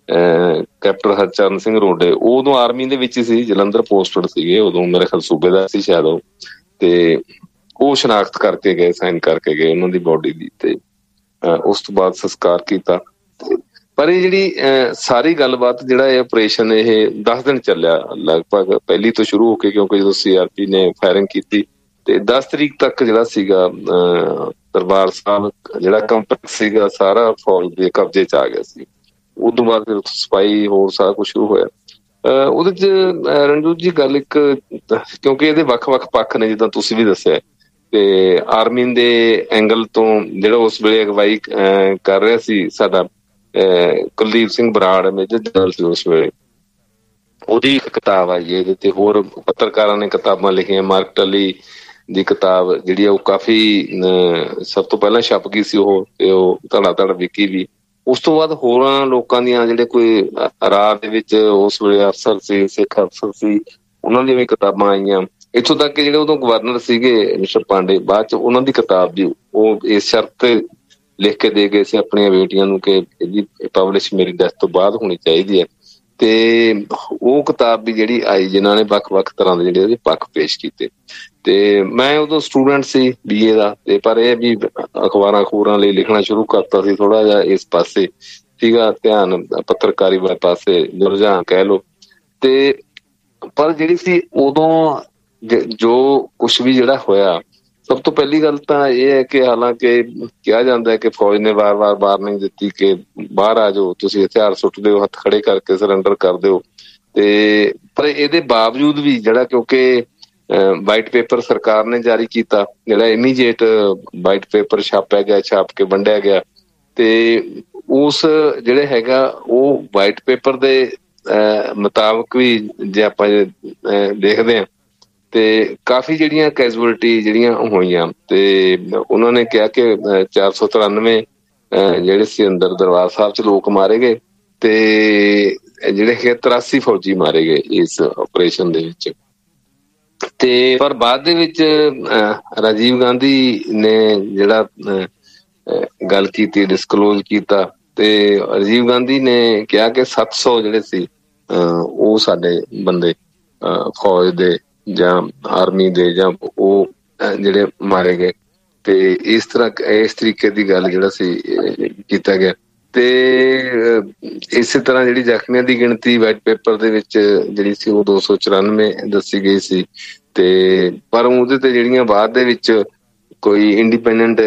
ਕੈਪਟਨ ਹਰਚਰਨ ਸਿੰਘ ਰੋਡੇ, ਉਹ ਉਦੋਂ ਆਰਮੀ ਦੇ ਵਿੱਚ ਸੀ, ਜਲੰਧਰ ਪੋਸਟਡ ਸੀਗੇ ਉਦੋਂ, ਮੇਰੇ ਖਿਆਲ ਸੂਬੇਦਾਰ ਸੀ ਸ਼ਾਇਦ ਉਹ। ਤੇ ਉਹ ਸ਼ਨਾਖਤ ਕਰਕੇ ਗਏ, ਸਾਈਨ ਕਰਕੇ ਗਏ ਉਹਨਾਂ ਦੀ ਬੋਡੀ ਦੀ। ਤੇ ਉਸ ਤੋਂ ਬਾਅਦ ਸੰਸਕਾਰ ਕੀਤਾ। ਪਰ ਇਹ ਜਿਹੜੀ ਸਾਰੀ ਗੱਲਬਾਤ ਜਿਹੜਾ ਇਹ ਆਪਰੇਸ਼ਨ ਇਹ ਦਸ ਦਿਨ ਚੱਲਿਆ ਲਗਭਗ, ਪਹਿਲੀ ਤੋਂ ਸ਼ੁਰੂ ਹੋ ਕੇ, ਕਿਉਂਕਿ ਜਦੋਂ ਸੀ ਆਰ ਪੀ ਨੇ ਫਾਇਰਿੰਗ ਕੀਤੀ ਤੇ ਦਸ ਤਰੀਕ ਤੱਕ ਜਿਹੜਾ ਸੀਗਾ ਦਰਬਾਰ ਸਾਹਿਬ ਜਿਹੜਾ ਕੰਪਲੈਕਸ ਸੀਗਾ ਸਾਰਾ ਫੌਜ ਦੇ ਕਬਜ਼ੇ ਚ ਆ ਗਿਆ ਸੀ। ਉਦੋਂ ਬਾਅਦ ਫਿਰ ਸਫਾਈ ਹੋਰ ਸਾਰਾ ਕੁਛ ਸ਼ੁਰੂ ਹੋਇਆ। ਉਹਦੇ ਚ ਰਣਜੋਤ ਜੀ ਗੱਲ ਇੱਕ, ਕਿਉਂਕਿ ਇਹਦੇ ਵੱਖ-ਵੱਖ ਪੱਖ ਨੇ ਜਿੱਦਾਂ ਤੁਸੀਂ ਵੀ ਦੱਸਿਆ, ਤੇ ਆਰਮੀ ਦੇ ਐਂਗਲ ਤੋਂ ਜਿਹੜਾ ਉਸ ਵੇਲੇ ਅਗਵਾਈ ਕਰ ਰਿਹਾ ਸੀ ਸਾਡਾ ਕੁਲਦੀਪ ਸਿੰਘ ਬਰਾੜ ਮੇਜਰ ਜਨਰਲ ਸੀ ਉਸ ਵੇਲੇ, ਉਹਦੀ ਇੱਕ ਕਿਤਾਬ ਆਈ ਇਹਦੇ ਤੇ, ਹੋਰ ਪੱਤਰਕਾਰਾਂ ਨੇ ਕਿਤਾਬਾਂ ਲਿਖੀਆਂ। ਮਾਰਕ ਟਲੀ ਦੀ ਕਿਤਾਬ ਜਿਹੜੀ ਆ ਉਹ ਕਾਫੀ ਸਭ ਤੋਂ ਪਹਿਲਾਂ ਛਪ ਗਈ ਸੀ ਉਹ, ਤੇ ਉਹ ਧੜਾ ਧੜ ਵਿਕੀ ਵੀ। ਉਸ ਤੋਂ ਬਾਅਦ ਹੋਰਾਂ ਲੋਕਾਂ ਦੀਆਂ ਜਿਹੜੇ ਕੋਈ ਰਾਜ ਦੇ ਵਿੱਚ ਉਸ ਵੇਲੇ ਅਫਸਰ ਸੀ, ਸਿੱਖ ਅਫਸਰ ਸੀ, ਉਹਨਾਂ ਦੀਆਂ ਵੀ ਕਿਤਾਬਾਂ ਆਈਆਂ। ਇੱਥੋਂ ਤੱਕ ਕਿ ਜਿਹੜੇ ਉਦੋਂ ਗਵਰਨਰ ਸੀਗੇ ਮਿਸਟਰ ਪਾਂਡੇ, ਬਾਅਦ ਚ ਉਹਨਾਂ ਦੀ ਕਿਤਾਬ ਵੀ ਉਹ ਇਸ ਸ਼ਰਤ ਤੇ ਲਿਖ ਕੇ ਦੇ ਗਏ ਸੀ ਆਪਣੀਆਂ ਬੇਟੀਆਂ ਨੂੰ ਕਿ ਇਹਦੀ ਪਬਲਿਸ਼ ਮੇਰੀ ਡੈਥ ਤੋਂ ਬਾਅਦ ਹੋਣੀ ਚਾਹੀਦੀ ਹੈ। ਤੇ ਉਹ ਕਿਤਾਬ ਵੀ ਜਿਹੜੀ ਆਈ ਜਿਨ੍ਹਾਂ ਨੇ ਵੱਖ-ਵੱਖ ਤਰ੍ਹਾਂ ਦੇ ਜਿਹੜੇ ਉਹਦੇ ਪੱਖ ਪੇਸ਼ ਕੀਤੇ। ਤੇ ਮੈਂ ਉਦੋਂ ਸਟੂਡੈਂਟ ਸੀ ਬੀ ਏ ਦਾ, ਤੇ ਪਰ ਇਹ ਵੀ ਅਖਬਾਰਾਂ ਅਖਬੂਰਾਂ ਲਈ ਲਿਖਣਾ ਸ਼ੁਰੂ ਕਰਤਾ ਸੀ, ਥੋੜਾ ਜਿਹਾ ਇਸ ਪਾਸੇ ਸੀਗਾ ਧਿਆਨ, ਪੱਤਰਕਾਰੀ ਵਾਲੇ ਪਾਸੇ ਰੁਝਾਨ ਕਹਿ ਲਓ। ਤੇ ਪਰ ਜਿਹੜੀ ਸੀ ਉਦੋਂ ਜੋ ਕੁਛ ਵੀ ਜਿਹੜਾ ਹੋਇਆ, ਸਭ ਤੋਂ ਪਹਿਲੀ ਗੱਲ ਤਾਂ ਇਹ ਹੈ ਕਿ ਹਾਲਾਂਕਿ ਕਿਹਾ ਜਾਂਦਾ ਹੈ ਕਿ ਫੌਜ ਨੇ ਵਾਰ-ਵਾਰ ਵਾਰਨਿੰਗ ਦਿੱਤੀ ਕਿ ਬਾਹਰ ਆ ਜਾਓ, ਤੁਸੀਂ ਹਥਿਆਰ ਸੁੱਟ ਦਿਓ, ਹੱਥ ਖੜੇ ਕਰਕੇ ਸਰੈਂਡਰ ਕਰ ਦਿਓ। ਤੇ ਪਰ ਇਹਦੇ ਬਾਵਜੂਦ ਵੀ ਜਿਹੜਾ, ਕਿਉਂਕਿ ਵਾਈਟ ਪੇਪਰ ਸਰਕਾਰ ਨੇ ਜਾਰੀ ਕੀਤਾ, ਜਿਹੜਾ ਇਮੀਡੀਏਟ ਵਾਈਟ ਪੇਪਰ ਛਾਪਿਆ ਗਿਆ, ਛਾਪ ਕੇ ਵੰਡਿਆ ਗਿਆ। ਤੇ ਉਸ ਜਿਹੜੇ ਹੈਗਾ ਉਹ ਵਾਈਟ ਪੇਪਰ ਦੇ ਮੁਤਾਬਕ ਵੀ ਜੇ ਆਪਾਂ ਦੇਖਦੇ ਹਾਂ ਤੇ ਕਾਫੀ ਜਿਹੜੀਆਂ ਕੈਜੂਅਲਟੀ ਜਿਹੜੀਆਂ ਹੋਈਆਂ, ਤੇ ਉਹਨਾਂ ਨੇ ਕਿਹਾ ਕਿ ਚਾਰ ਸੌ ਤਰਾਨਵੇਂ ਜਿਹੜੇ ਸੀ ਅੰਦਰ ਦਰਬਾਰ ਸਾਹਿਬ ਚ ਲੋਕ ਮਾਰੇ ਗਏ, ਤੇ ਜਿਹੜੇ ਕਿ ਤਰਾਸੀ ਫੌਜੀ ਮਾਰੇ ਗਏ ਇਸ ਆਪਰੇਸ਼ਨ ਦੇ ਵਿੱਚ। ਤੇ ਪਰ ਬਾਅਦ ਦੇ ਵਿੱਚ ਰਾਜੀਵ ਗਾਂਧੀ ਨੇ ਜਿਹੜਾ ਗੱਲ ਕੀਤੀ, ਡਿਸਕਲੋਜ਼ ਕੀਤਾ। ਤੇ ਰਾਜੀਵ ਗਾਂਧੀ ਨੇ ਕਿਹਾ ਕਿ ਸੱਤ ਸੌ ਜਿਹੜੇ ਸੀ ਉਹ ਸਾਡੇ ਬੰਦੇ ਫੌਜ ਦੇ ਜਾਂ ਆਰਮੀ ਦੇ ਜਾਂ ਉਹ ਜਿਹੜੇ ਮਾਰੇ ਗਏ। ਤੇ ਇਸ ਤਰ੍ਹਾਂ ਇਸ ਤਰੀਕੇ ਦੀ ਗੱਲ ਜਿਹੜਾ ਸੀ ਕੀਤਾ ਗਿਆ। ਤੇ ਇਸੇ ਤਰ੍ਹਾਂ ਜਿਹੜੀ ਜ਼ਖਮੀਆਂ ਦੀ ਗਿਣਤੀ ਵਾਈਟ ਪੇਪਰ ਦੇ ਵਿੱਚ ਜਿਹੜੀ ਸੀ ਉਹ ਦੋ ਸੌ ਚੁਰਾਨਵੇਂ ਦੱਸੀ ਗਈ ਸੀ। ਤੇ ਪਰ ਉਹਦੇ ਤੇ ਜਿਹੜੀਆਂ ਬਾਅਦ ਦੇ ਵਿੱਚ ਕੋਈ ਇੰਡੀਪੈਂਡੈਂਟ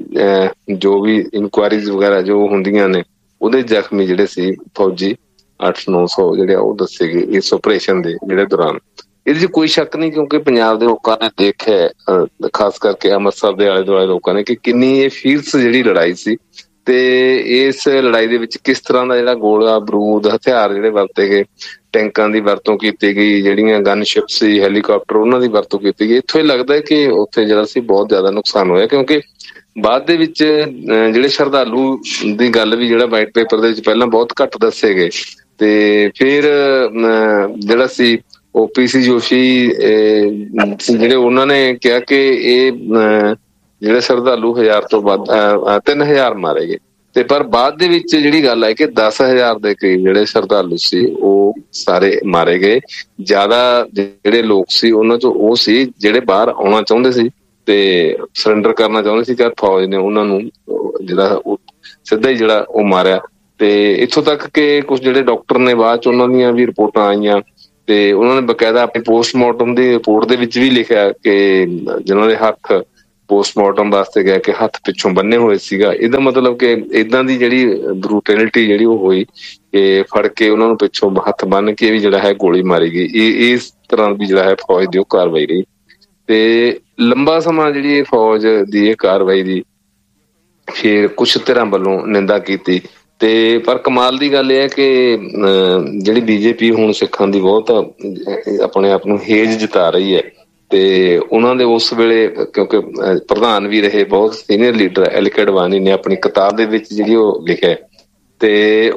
ਜੋ ਵੀ ਇਨਕੁਆਇਰੀਜ਼ ਵਗੈਰਾ ਜੋ ਹੁੰਦੀਆਂ ਨੇ ਉਹਦੇ ਜ਼ਖਮੀ ਜਿਹੜੇ ਸੀ ਫੌਜੀ ਅੱਠ ਨੌ ਸੌ ਜਿਹੜੇ ਉਹ ਦੱਸੇ ਗਏ ਇਸ ਆਪਰੇਸ਼ਨ ਦੇ ਜਿਹੜੇ ਦੌਰਾਨ। ਇਹਦੇ 'ਚ ਕੋਈ ਸ਼ੱਕ ਨਹੀਂ, ਕਿਉਂਕਿ ਪੰਜਾਬ ਦੇ ਲੋਕਾਂ ਨੇ ਦੇਖਿਆ, ਖਾਸ ਕਰਕੇ ਅੰਮ੍ਰਿਤਸਰ ਦੇ ਆਲੇ ਦੁਆਲੇ ਲੋਕਾਂ ਨੇ, ਕਿ ਕਿੰਨੀ ਇਹ ਫੀਰਸ ਜਿਹੜੀ ਲੜਾਈ ਸੀ ਤੇ ਇਸ ਲੜਾਈ ਦੇ ਵਿੱਚ ਕਿਸ ਤਰ੍ਹਾਂ ਦਾ ਜਿਹੜਾ ਗੋਲਾ ਬਰੂਦ ਹਥਿਆਰ ਜਿਹੜੇ ਵਰਤੇ ਗਏ, ਟੈਂਕਾਂ ਦੀ ਵਰਤੋਂ ਕੀਤੀ ਗਈ, ਜਿਹੜੀਆਂ ਗਨਸ਼ਿਪ ਸੀ, ਹੈਲੀਕਾਪਟਰ, ਉਹਨਾਂ ਦੀ ਵਰਤੋਂ ਕੀਤੀ ਗਈ। ਇੱਥੋਂ ਇਹ ਲੱਗਦਾ ਕਿ ਉੱਥੇ ਜਿਹੜਾ ਸੀ ਬਹੁਤ ਜ਼ਿਆਦਾ ਨੁਕਸਾਨ ਹੋਇਆ, ਕਿਉਂਕਿ ਬਾਅਦ ਦੇ ਵਿੱਚ ਜਿਹੜੇ ਸ਼ਰਧਾਲੂ ਦੀ ਗੱਲ ਵੀ ਜਿਹੜਾ ਵਾਈਟ ਪੇਪਰ ਦੇ ਵਿੱਚ ਪਹਿਲਾਂ ਬਹੁਤ ਘੱਟ ਦੱਸੇ ਗਏ। ਤੇ ਫਿਰ ਜਿਹੜਾ ਸੀ ਉਹ ਪੀ ਸੀ ਜੋਸ਼ੀ ਜਿਹੜੇ ਉਹਨਾਂ ਨੇ ਕਿਹਾ ਕਿ ਇਹ ਜਿਹੜੇ ਸ਼ਰਧਾਲੂ ਹਜ਼ਾਰ ਤੋਂ ਵੱਧ ਤਿੰਨ ਹਜ਼ਾਰ ਮਾਰੇ ਗਏ। ਤੇ ਪਰ ਬਾਅਦ ਦੇ ਵਿੱਚ ਜਿਹੜੀ ਗੱਲ ਹੈ ਕਿ ਦਸ ਹਜ਼ਾਰ ਦੇ ਕਰੀਬ ਜਿਹੜੇ ਸ਼ਰਧਾਲੂ ਸੀ ਉਹ ਸਾਰੇ ਮਾਰੇ ਗਏ। ਜ਼ਿਆਦਾ ਜਿਹੜੇ ਲੋਕ ਸੀ ਉਹਨਾਂ ਚੋਂ ਉਹ ਸੀ ਜਿਹੜੇ ਬਾਹਰ ਆਉਣਾ ਚਾਹੁੰਦੇ ਸੀ ਤੇ ਸਰੈਂਡਰ ਕਰਨਾ ਚਾਹੁੰਦੇ ਸੀ, ਕਿ ਫੌਜ ਨੇ ਉਹਨਾਂ ਨੂੰ ਜਿਹੜਾ ਉਹ ਸਿੱਧਾ ਹੀ ਜਿਹੜਾ ਉਹ ਮਾਰਿਆ। ਤੇ ਇੱਥੋਂ ਤੱਕ ਕਿ ਕੁਛ ਜਿਹੜੇ ਡਾਕਟਰ ਨੇ ਬਾਅਦ ਚ ਉਹਨਾਂ ਦੀਆਂ ਵੀ ਰਿਪੋਰਟਾਂ ਆਈਆਂ ਤੇ ਉਹਨਾਂ ਨੇ ਬਕਾਇਦਾ ਆਪਣੀ ਪੋਸਟਮਾਰਟਮ ਦੀ ਰਿਪੋਰਟ ਦੇ ਵਿੱਚ ਵੀ ਲਿਖਿਆ ਕਿ ਜਿਹਨਾਂ ਦੇ ਹੱਥ ਪੋਸਟਮਾਰਟਮ ਵਾਸਤੇ ਗਿਆ ਕਿ ਹੱਥ ਪਿੱਛੋਂ ਬੰਨੇ ਹੋਏ ਸੀਗਾ। ਇਹਦਾ ਮਤਲਬ ਕਿ ਏਦਾਂ ਦੀ ਜਿਹੜੀ ਬਰੂਟੈਲਿਟੀ ਜਿਹੜੀ ਉਹ ਹੋਈ ਕਿ ਫੜ ਕੇ ਉਹਨਾਂ ਨੂੰ ਪਿੱਛੋਂ ਹੱਥ ਬੰਨ ਕੇ ਵੀ ਜਿਹੜਾ ਹੈ ਗੋਲੀ ਮਾਰੀ ਗਈ। ਇਹ ਇਸ ਤਰ੍ਹਾਂ ਦੀ ਜਿਹੜਾ ਹੈ ਫੌਜ ਦੀ ਉਹ ਕਾਰਵਾਈ ਰਹੀ। ਤੇ ਲੰਬਾ ਸਮਾਂ ਜਿਹੜੀ ਇਹ ਫੌਜ ਦੀ ਇਹ ਕਾਰਵਾਈ ਦੀ ਫਿਰ ਕੁਛ ਧਿਰਾਂ ਵੱਲੋਂ ਨਿੰਦਾ ਕੀਤੀ। ਤੇ ਪਰ ਕਮਾਲ ਦੀ ਗੱਲ ਇਹ ਹੈ ਕਿ ਜਿਹੜੀ ਬੀਜੇਪੀ ਹੁਣ ਸਿੱਖਾਂ ਦੀ ਬਹੁਤ ਆਪਣੇ ਆਪ ਨੂੰ ਹੇਜ ਜਤਾ ਰਹੀ ਹੈ। ਤੇ ਉਹਨਾਂ ਦੇ ਉਸ ਵੇਲੇ ਕਿਉਂਕਿ ਪ੍ਰਧਾਨ ਵੀ ਰਹੇ ਬਹੁਤ senior leader L K Advani ਨੇ ਆਪਣੀ ਕਿਤਾਬ ਦੇ ਵਿੱਚ ਜਿਹੜੀ ਉਹ ਲਿਖਿਆ ਤੇ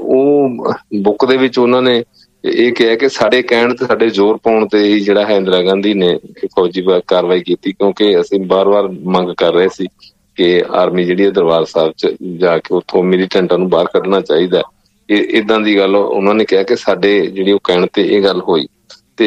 ਉਹ ਬੁੱਕ ਦੇ ਵਿੱਚ ਉਹਨਾਂ ਨੇ ਇਹ ਕਿਹਾ ਕਿ ਸਾਡੇ ਕਹਿਣ ਤੇ ਸਾਡੇ ਜ਼ੋਰ ਪਾਉਣ ਤੇ ਹੀ ਜਿਹੜਾ ਹੈ ਇੰਦਰਾ ਗਾਂਧੀ ਨੇ ਫੌਜੀ ਕਾਰਵਾਈ ਕੀਤੀ, ਕਿਉਂਕਿ ਅਸੀਂ ਵਾਰ-ਵਾਰ ਮੰਗ ਕਰ ਰਹੇ ਸੀ ਕਿ ਆਰਮੀ ਜਿਹੜੀ ਹੈ ਦਰਬਾਰ ਸਾਹਿਬ ਚ ਜਾ ਕੇ ਉੱਥੋਂ ਮਿਲੀਟੈਂਟਾਂ ਨੂੰ ਬਾਹਰ ਕੱਢਣਾ ਚਾਹੀਦਾ। ਇਹ ਏਦਾਂ ਦੀ ਗੱਲ ਉਹਨਾਂ ਨੇ ਕਿਹਾ ਕਿ ਸਾਡੇ ਜਿਹੜੀ ਉਹ ਕਹਿਣ ਤੇ ਇਹ ਗੱਲ ਹੋਈ। ਤੇ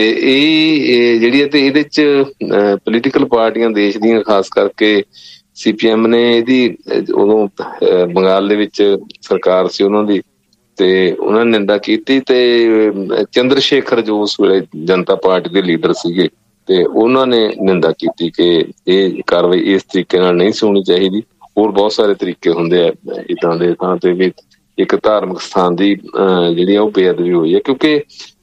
ਇਹ ਜਿਹੜੀ ਹੈ ਤੇ ਇਹਦੇ ਚ ਪੋਲੀਟੀਕਲ ਪਾਰਟੀਆਂ ਦੇਸ਼ ਦੀਆਂ ਖਾਸ ਕਰਕੇ ਸੀ ਪੀ ਐਮ ਨੇ ਇਹਦੀ ਉਦੋਂ ਬੰਗਾਲ ਦੇ ਵਿੱਚ ਸਰਕਾਰ ਸੀ ਉਹਨਾਂ ਦੀ ਤੇ ਉਹਨਾਂ ਨੇ ਨਿੰਦਾ ਕੀਤੀ। ਤੇ ਚੰਦਰ ਸ਼ੇਖਰ ਜੋ ਉਸ ਵੇਲੇ ਜਨਤਾ ਪਾਰਟੀ ਦੇ ਲੀਡਰ ਸੀਗੇ ਤੇ ਉਹਨਾਂ ਨੇ ਨਿੰਦਾ ਕੀਤੀ ਕਿ ਇਹ ਕਾਰਵਾਈ ਇਸ ਤਰੀਕੇ ਨਾਲ ਨਹੀਂ ਸੀ ਹੋਣੀ ਚਾਹੀਦੀ। ਹੋਰ ਬਹੁਤ ਸਾਰੇ ਤਰੀਕੇ ਹੁੰਦੇ ਆ ਏਦਾਂ ਦੇ ਥਾਂ ਤੇ ਵੀ ਇੱਕ ਧਾਰਮਿਕ ਸਥਾਨ ਦੀ ਜਿਹੜੀ ਆ ਉਹ ਬੇਅਦਬੀ ਹੋਈ ਹੈ, ਕਿਉਂਕਿ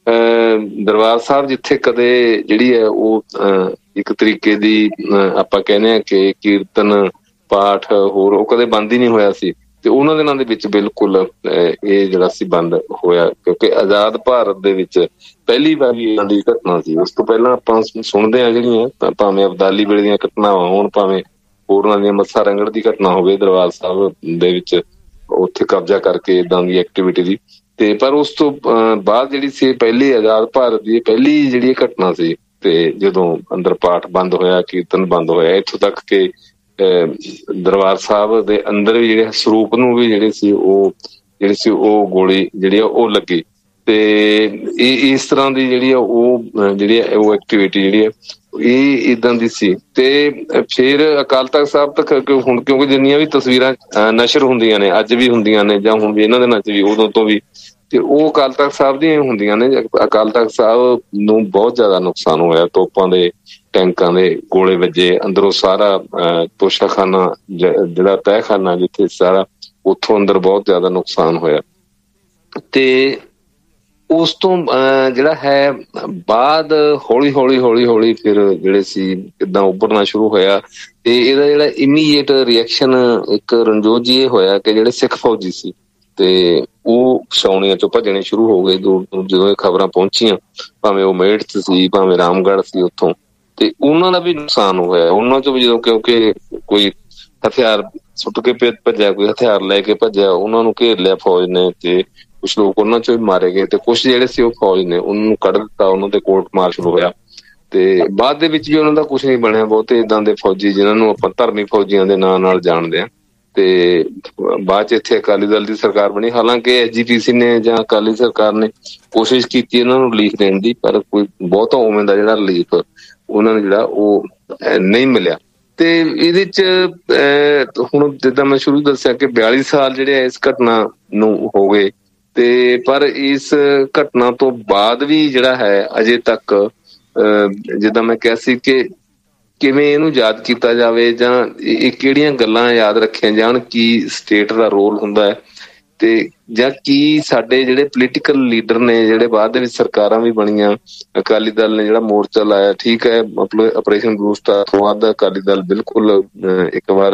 ਦਰਬਾਰ ਸਾਹਿਬ ਜਿੱਥੇ ਕਦੇ ਜਿਹੜੀ ਹੈ ਉਹ ਇੱਕ ਤਰੀਕੇ ਦੀ ਆਪਾਂ ਕਹਿੰਦੇ ਹਾਂ ਕਿ ਕੀਰਤਨ ਪਾਠ ਹੋਰ ਉਹ ਕਦੇ ਬੰਦ ਹੀ ਨਹੀਂ ਹੋਇਆ ਸੀ ਤੇ ਉਹਨਾਂ ਦਿਨਾਂ ਦੇ ਵਿੱਚ ਬਿਲਕੁਲ ਇਹ ਜਿਹੜਾ ਸੀ ਬੰਦ ਹੋਇਆ, ਕਿਉਂਕਿ ਆਜ਼ਾਦ ਭਾਰਤ ਦੇ ਵਿੱਚ ਪਹਿਲੀ ਵਾਰੀ ਇਹਨਾਂ ਦੀ ਘਟਨਾ ਸੀ। ਉਸ ਤੋਂ ਪਹਿਲਾਂ ਆਪਾਂ ਸੁਣਦੇ ਹਾਂ ਜਿਹੜੀਆਂ ਭਾਵੇਂ ਅਬਦਾਲੀ ਵੇਲੇ ਦੀਆਂ ਘਟਨਾਵਾਂ ਹੋਣ, ਭਾਵੇਂ ਹੋਰਨਾਂ ਦੀਆਂ ਮੱਸਾ ਰੰਗੜ ਦੀ ਘਟਨਾ ਹੋਵੇ ਦਰਬਾਰ ਸਾਹਿਬ ਦੇ ਵਿੱਚ ਉੱਥੇ ਕਬਜ਼ਾ ਕਰਕੇ ਏਦਾਂ ਦੀ ਐਕਟੀਵਿਟੀ ਦੀ। ਤੇ ਪਰ ਉਸ ਤੋਂ ਬਾਅਦ ਜਿਹੜੀ ਸੀ ਪਹਿਲੀ ਆਜ਼ਾਦ ਭਾਰਤ ਦੀ ਪਹਿਲੀ ਜਿਹੜੀ ਘਟਨਾ ਸੀ ਤੇ ਜਦੋਂ ਅੰਦਰ ਪਾਠ ਬੰਦ ਹੋਇਆ, ਕੀਰਤਨ ਬੰਦ ਹੋਇਆ, ਇੱਥੋਂ ਤੱਕ ਕਿ ਦਰਬਾਰ ਸਾਹਿਬ ਦੇ ਅੰਦਰ ਵੀ ਜਿਹੜੇ ਸਰੂਪ ਨੂੰ ਵੀ ਜਿਹੜੇ ਸੀ ਉਹ ਜਿਹੜੀ ਸੀ ਉਹ ਗੋਲੀ ਜਿਹੜੀ ਆ ਉਹ ਲੱਗੀ। ਤੇ ਇਹ ਇਸ ਤਰ੍ਹਾਂ ਦੀ ਜਿਹੜੀ ਆ ਉਹ ਜਿਹੜੀ ਆ ਉਹ ਐਕਟੀਵਿਟੀ ਜਿਹੜੀ ਆ ਇਹ ਏਦਾਂ ਦੀ ਸੀ। ਤੇ ਫਿਰ ਅਕਾਲ ਤਖ਼ਤ ਸਾਹਿਬ ਤੱਕ ਹੁਣ ਕਿਉਂਕਿ ਜਿੰਨੀਆਂ ਵੀ ਤਸਵੀਰਾਂ ਨਸ਼ਰ ਹੁੰਦੀਆਂ ਨੇ ਅੱਜ ਵੀ ਹੁੰਦੀਆਂ ਨੇ ਜਾਂ ਹੁਣ ਵੀ ਇਹਨਾਂ ਦਿਨਾਂ ਚ ਵੀ ਉਦੋਂ ਤੋਂ ਵੀ ਤੇ ਉਹ ਅਕਾਲ ਤਖ਼ਤ ਸਾਹਿਬ ਦੀਆਂ ਹੁੰਦੀਆਂ ਨੇ। ਅਕਾਲ ਤਖ਼ਤ ਸਾਹਿਬ ਨੂੰ ਬਹੁਤ ਜ਼ਿਆਦਾ ਨੁਕਸਾਨ ਹੋਇਆ, ਤੋਪਾਂ ਦੇ ਟੈਂਕਾਂ ਦੇ ਗੋਲੇ ਵੱਜੇ, ਅੰਦਰੋਂ ਸਾਰਾ ਤੋਸ਼ਾਖਾਨਾ ਜਿਹੜਾ ਤਹਿਖਾਨਾ ਜਿੱਥੇ ਸਾਰਾ ਉੱਥੋਂ ਅੰਦਰ ਬਹੁਤ ਜ਼ਿਆਦਾ ਨੁਕਸਾਨ ਹੋਇਆ। ਤੇ ਉਸ ਤੋਂ ਜਿਹੜਾ ਹੈ ਬਾਅਦ ਹੌਲੀ ਹੌਲੀ ਹੌਲੀ ਹੌਲੀ ਫਿਰ ਜਿਹੜੇ ਸੀ ਕਿੱਦਾਂ ਉੱਭਰਨਾ ਸ਼ੁਰੂ ਹੋਇਆ। ਤੇ ਇਹਦਾ ਜਿਹੜਾ ਇਮੀਡੀਏਟ ਰਿਐਕਸ਼ਨ ਇੱਕ ਰਣਜੋਤ ਜੀ ਇਹ ਹੋਇਆ ਕਿ ਜਿਹੜੇ ਸਿੱਖ ਫੌਜੀ ਸੀ ਤੇ ਉਹ ਛਾਉਣੀਆਂ ਚੋਂ ਭੱਜਣੇ ਸ਼ੁਰੂ ਹੋ ਗਏ ਦੂਰ ਦੂਰ ਜਦੋਂ ਇਹ ਖਬਰਾਂ ਪਹੁੰਚੀਆਂ, ਭਾਵੇਂ ਉਹ ਮੇਰਠ ਚ ਸੀ ਭਾਵੇਂ ਰਾਮਗੜ੍ਹ ਸੀ ਉੱਥੋਂ। ਤੇ ਉਹਨਾਂ ਦਾ ਵੀ ਨੁਕਸਾਨ ਹੋਇਆ ਉਹਨਾਂ ਚੋਂ ਵੀ, ਜਦੋਂ ਕਿਉਂਕਿ ਕੋਈ ਹਥਿਆਰ ਸੁੱਟ ਕੇ ਭੱਜਿਆ, ਕੋਈ ਹਥਿਆਰ ਲੈ ਕੇ ਭੱਜਿਆ, ਉਹਨਾਂ ਨੂੰ ਘੇਰ ਲਿਆ ਫੌਜ ਨੇ ਤੇ ਕੁਛ ਲੋਕ ਉਹਨਾਂ ਚੋਂ ਵੀ ਮਾਰੇ ਗਏ ਤੇ ਕੁਛ ਜਿਹੜੇ ਸੀ ਉਹ ਫੌਜ ਨੇ ਉਹਨਾਂ ਨੂੰ ਕੱਢ ਦਿੱਤਾ, ਉਹਨਾਂ ਤੇ ਕੋਰਟ ਮਾਰਸ਼ਲ ਹੋਇਆ। ਤੇ ਬਾਅਦ ਦੇ ਵਿੱਚ ਵੀ ਉਹਨਾਂ ਦਾ ਕੁਛ ਨਹੀਂ ਬਣਿਆ। ਬਹੁਤੇ ਏਦਾਂ ਦੇ ਫੌਜੀ ਜਿਨ੍ਹਾਂ ਨੂੰ ਆਪਾਂ ਧਰਮੀ ਫੌਜੀਆਂ ਦੇ ਨਾਂ ਨਾਲ ਜਾਣਦੇ ਹਾਂ ਤੇ ਬਾਅਦ ਚ ਇੱਥੇ ਅਕਾਲੀ ਦਲ ਦੀ ਸਰਕਾਰ ਬਣੀ। ਹਾਲਾਂਕਿ ਐਸ ਜੀ ਪੀ ਸੀ ਨੇ ਜਾਂ ਅਕਾਲੀ ਸਰਕਾਰ ਨੇ ਕੋਸ਼ਿਸ਼ ਕੀਤੀ ਇਹਨਾਂ ਨੂੰ ਰਿਲੀਫ ਦੇਣ ਦੀ, ਪਰ ਕੋਈ ਬਹੁਤਾ ਉਵੇਂ ਦਾ ਜਿਹੜਾ ਰਿਲੀਫ ਉਹਨਾਂ ਨੂੰ ਜਿਹੜਾ ਉਹ ਨਹੀਂ ਮਿਲਿਆ। ਤੇ ਇਹਦੇ ਚ ਅਹ ਹੁਣ ਜਿੱਦਾਂ ਮੈਂ ਸ਼ੁਰੂ ਦੱਸਿਆ ਕਿ ਬਿਆਲੀ ਸਾਲ ਜਿਹੜੇ ਇਸ ਘਟਨਾ ਨੂੰ ਹੋ ਗਏ, ਤੇ ਪਰ ਇਸ ਘਟਨਾ ਤੋਂ ਬਾਅਦ ਵੀ ਜਿਹੜਾ ਹੈ ਅਜੇ ਤੱਕ ਅਹ ਜਿੱਦਾਂ ਮੈਂ ਕਿਹਾ ਸੀ ਕਿ ਕਿਵੇਂ ਇਹਨੂੰ ਯਾਦ ਕੀਤਾ ਜਾਵੇ ਜਾਂ ਇਹ ਕਿਹੜੀਆਂ ਗੱਲਾਂ ਯਾਦ ਰੱਖੀਆਂ ਜਾਣ, ਕੀ ਸਟੇਟ ਦਾ ਰੋਲ ਹੁੰਦਾ ਹੈ, ਤੇ ਜਾਂ ਕੀ ਸਾਡੇ ਜਿਹੜੇ ਪੋਲੀਟੀਕਲ ਲੀਡਰ ਨੇ ਜਿਹੜੇ ਬਾਅਦ ਦੇ ਵਿੱਚ ਸਰਕਾਰਾਂ ਵੀ ਬਣੀਆਂ, ਅਕਾਲੀ ਦਲ ਨੇ ਜਿਹੜਾ ਮੋਰਚਾ ਲਾਇਆ, ਠੀਕ ਹੈ, ਮਤਲਬ ਆਪਰੇਸ਼ਨ ਬਲੂ ਸਟਾਰ ਤੋਂ ਬਾਅਦ ਅਕਾਲੀ ਦਲ ਬਿਲਕੁਲ ਇੱਕ ਵਾਰ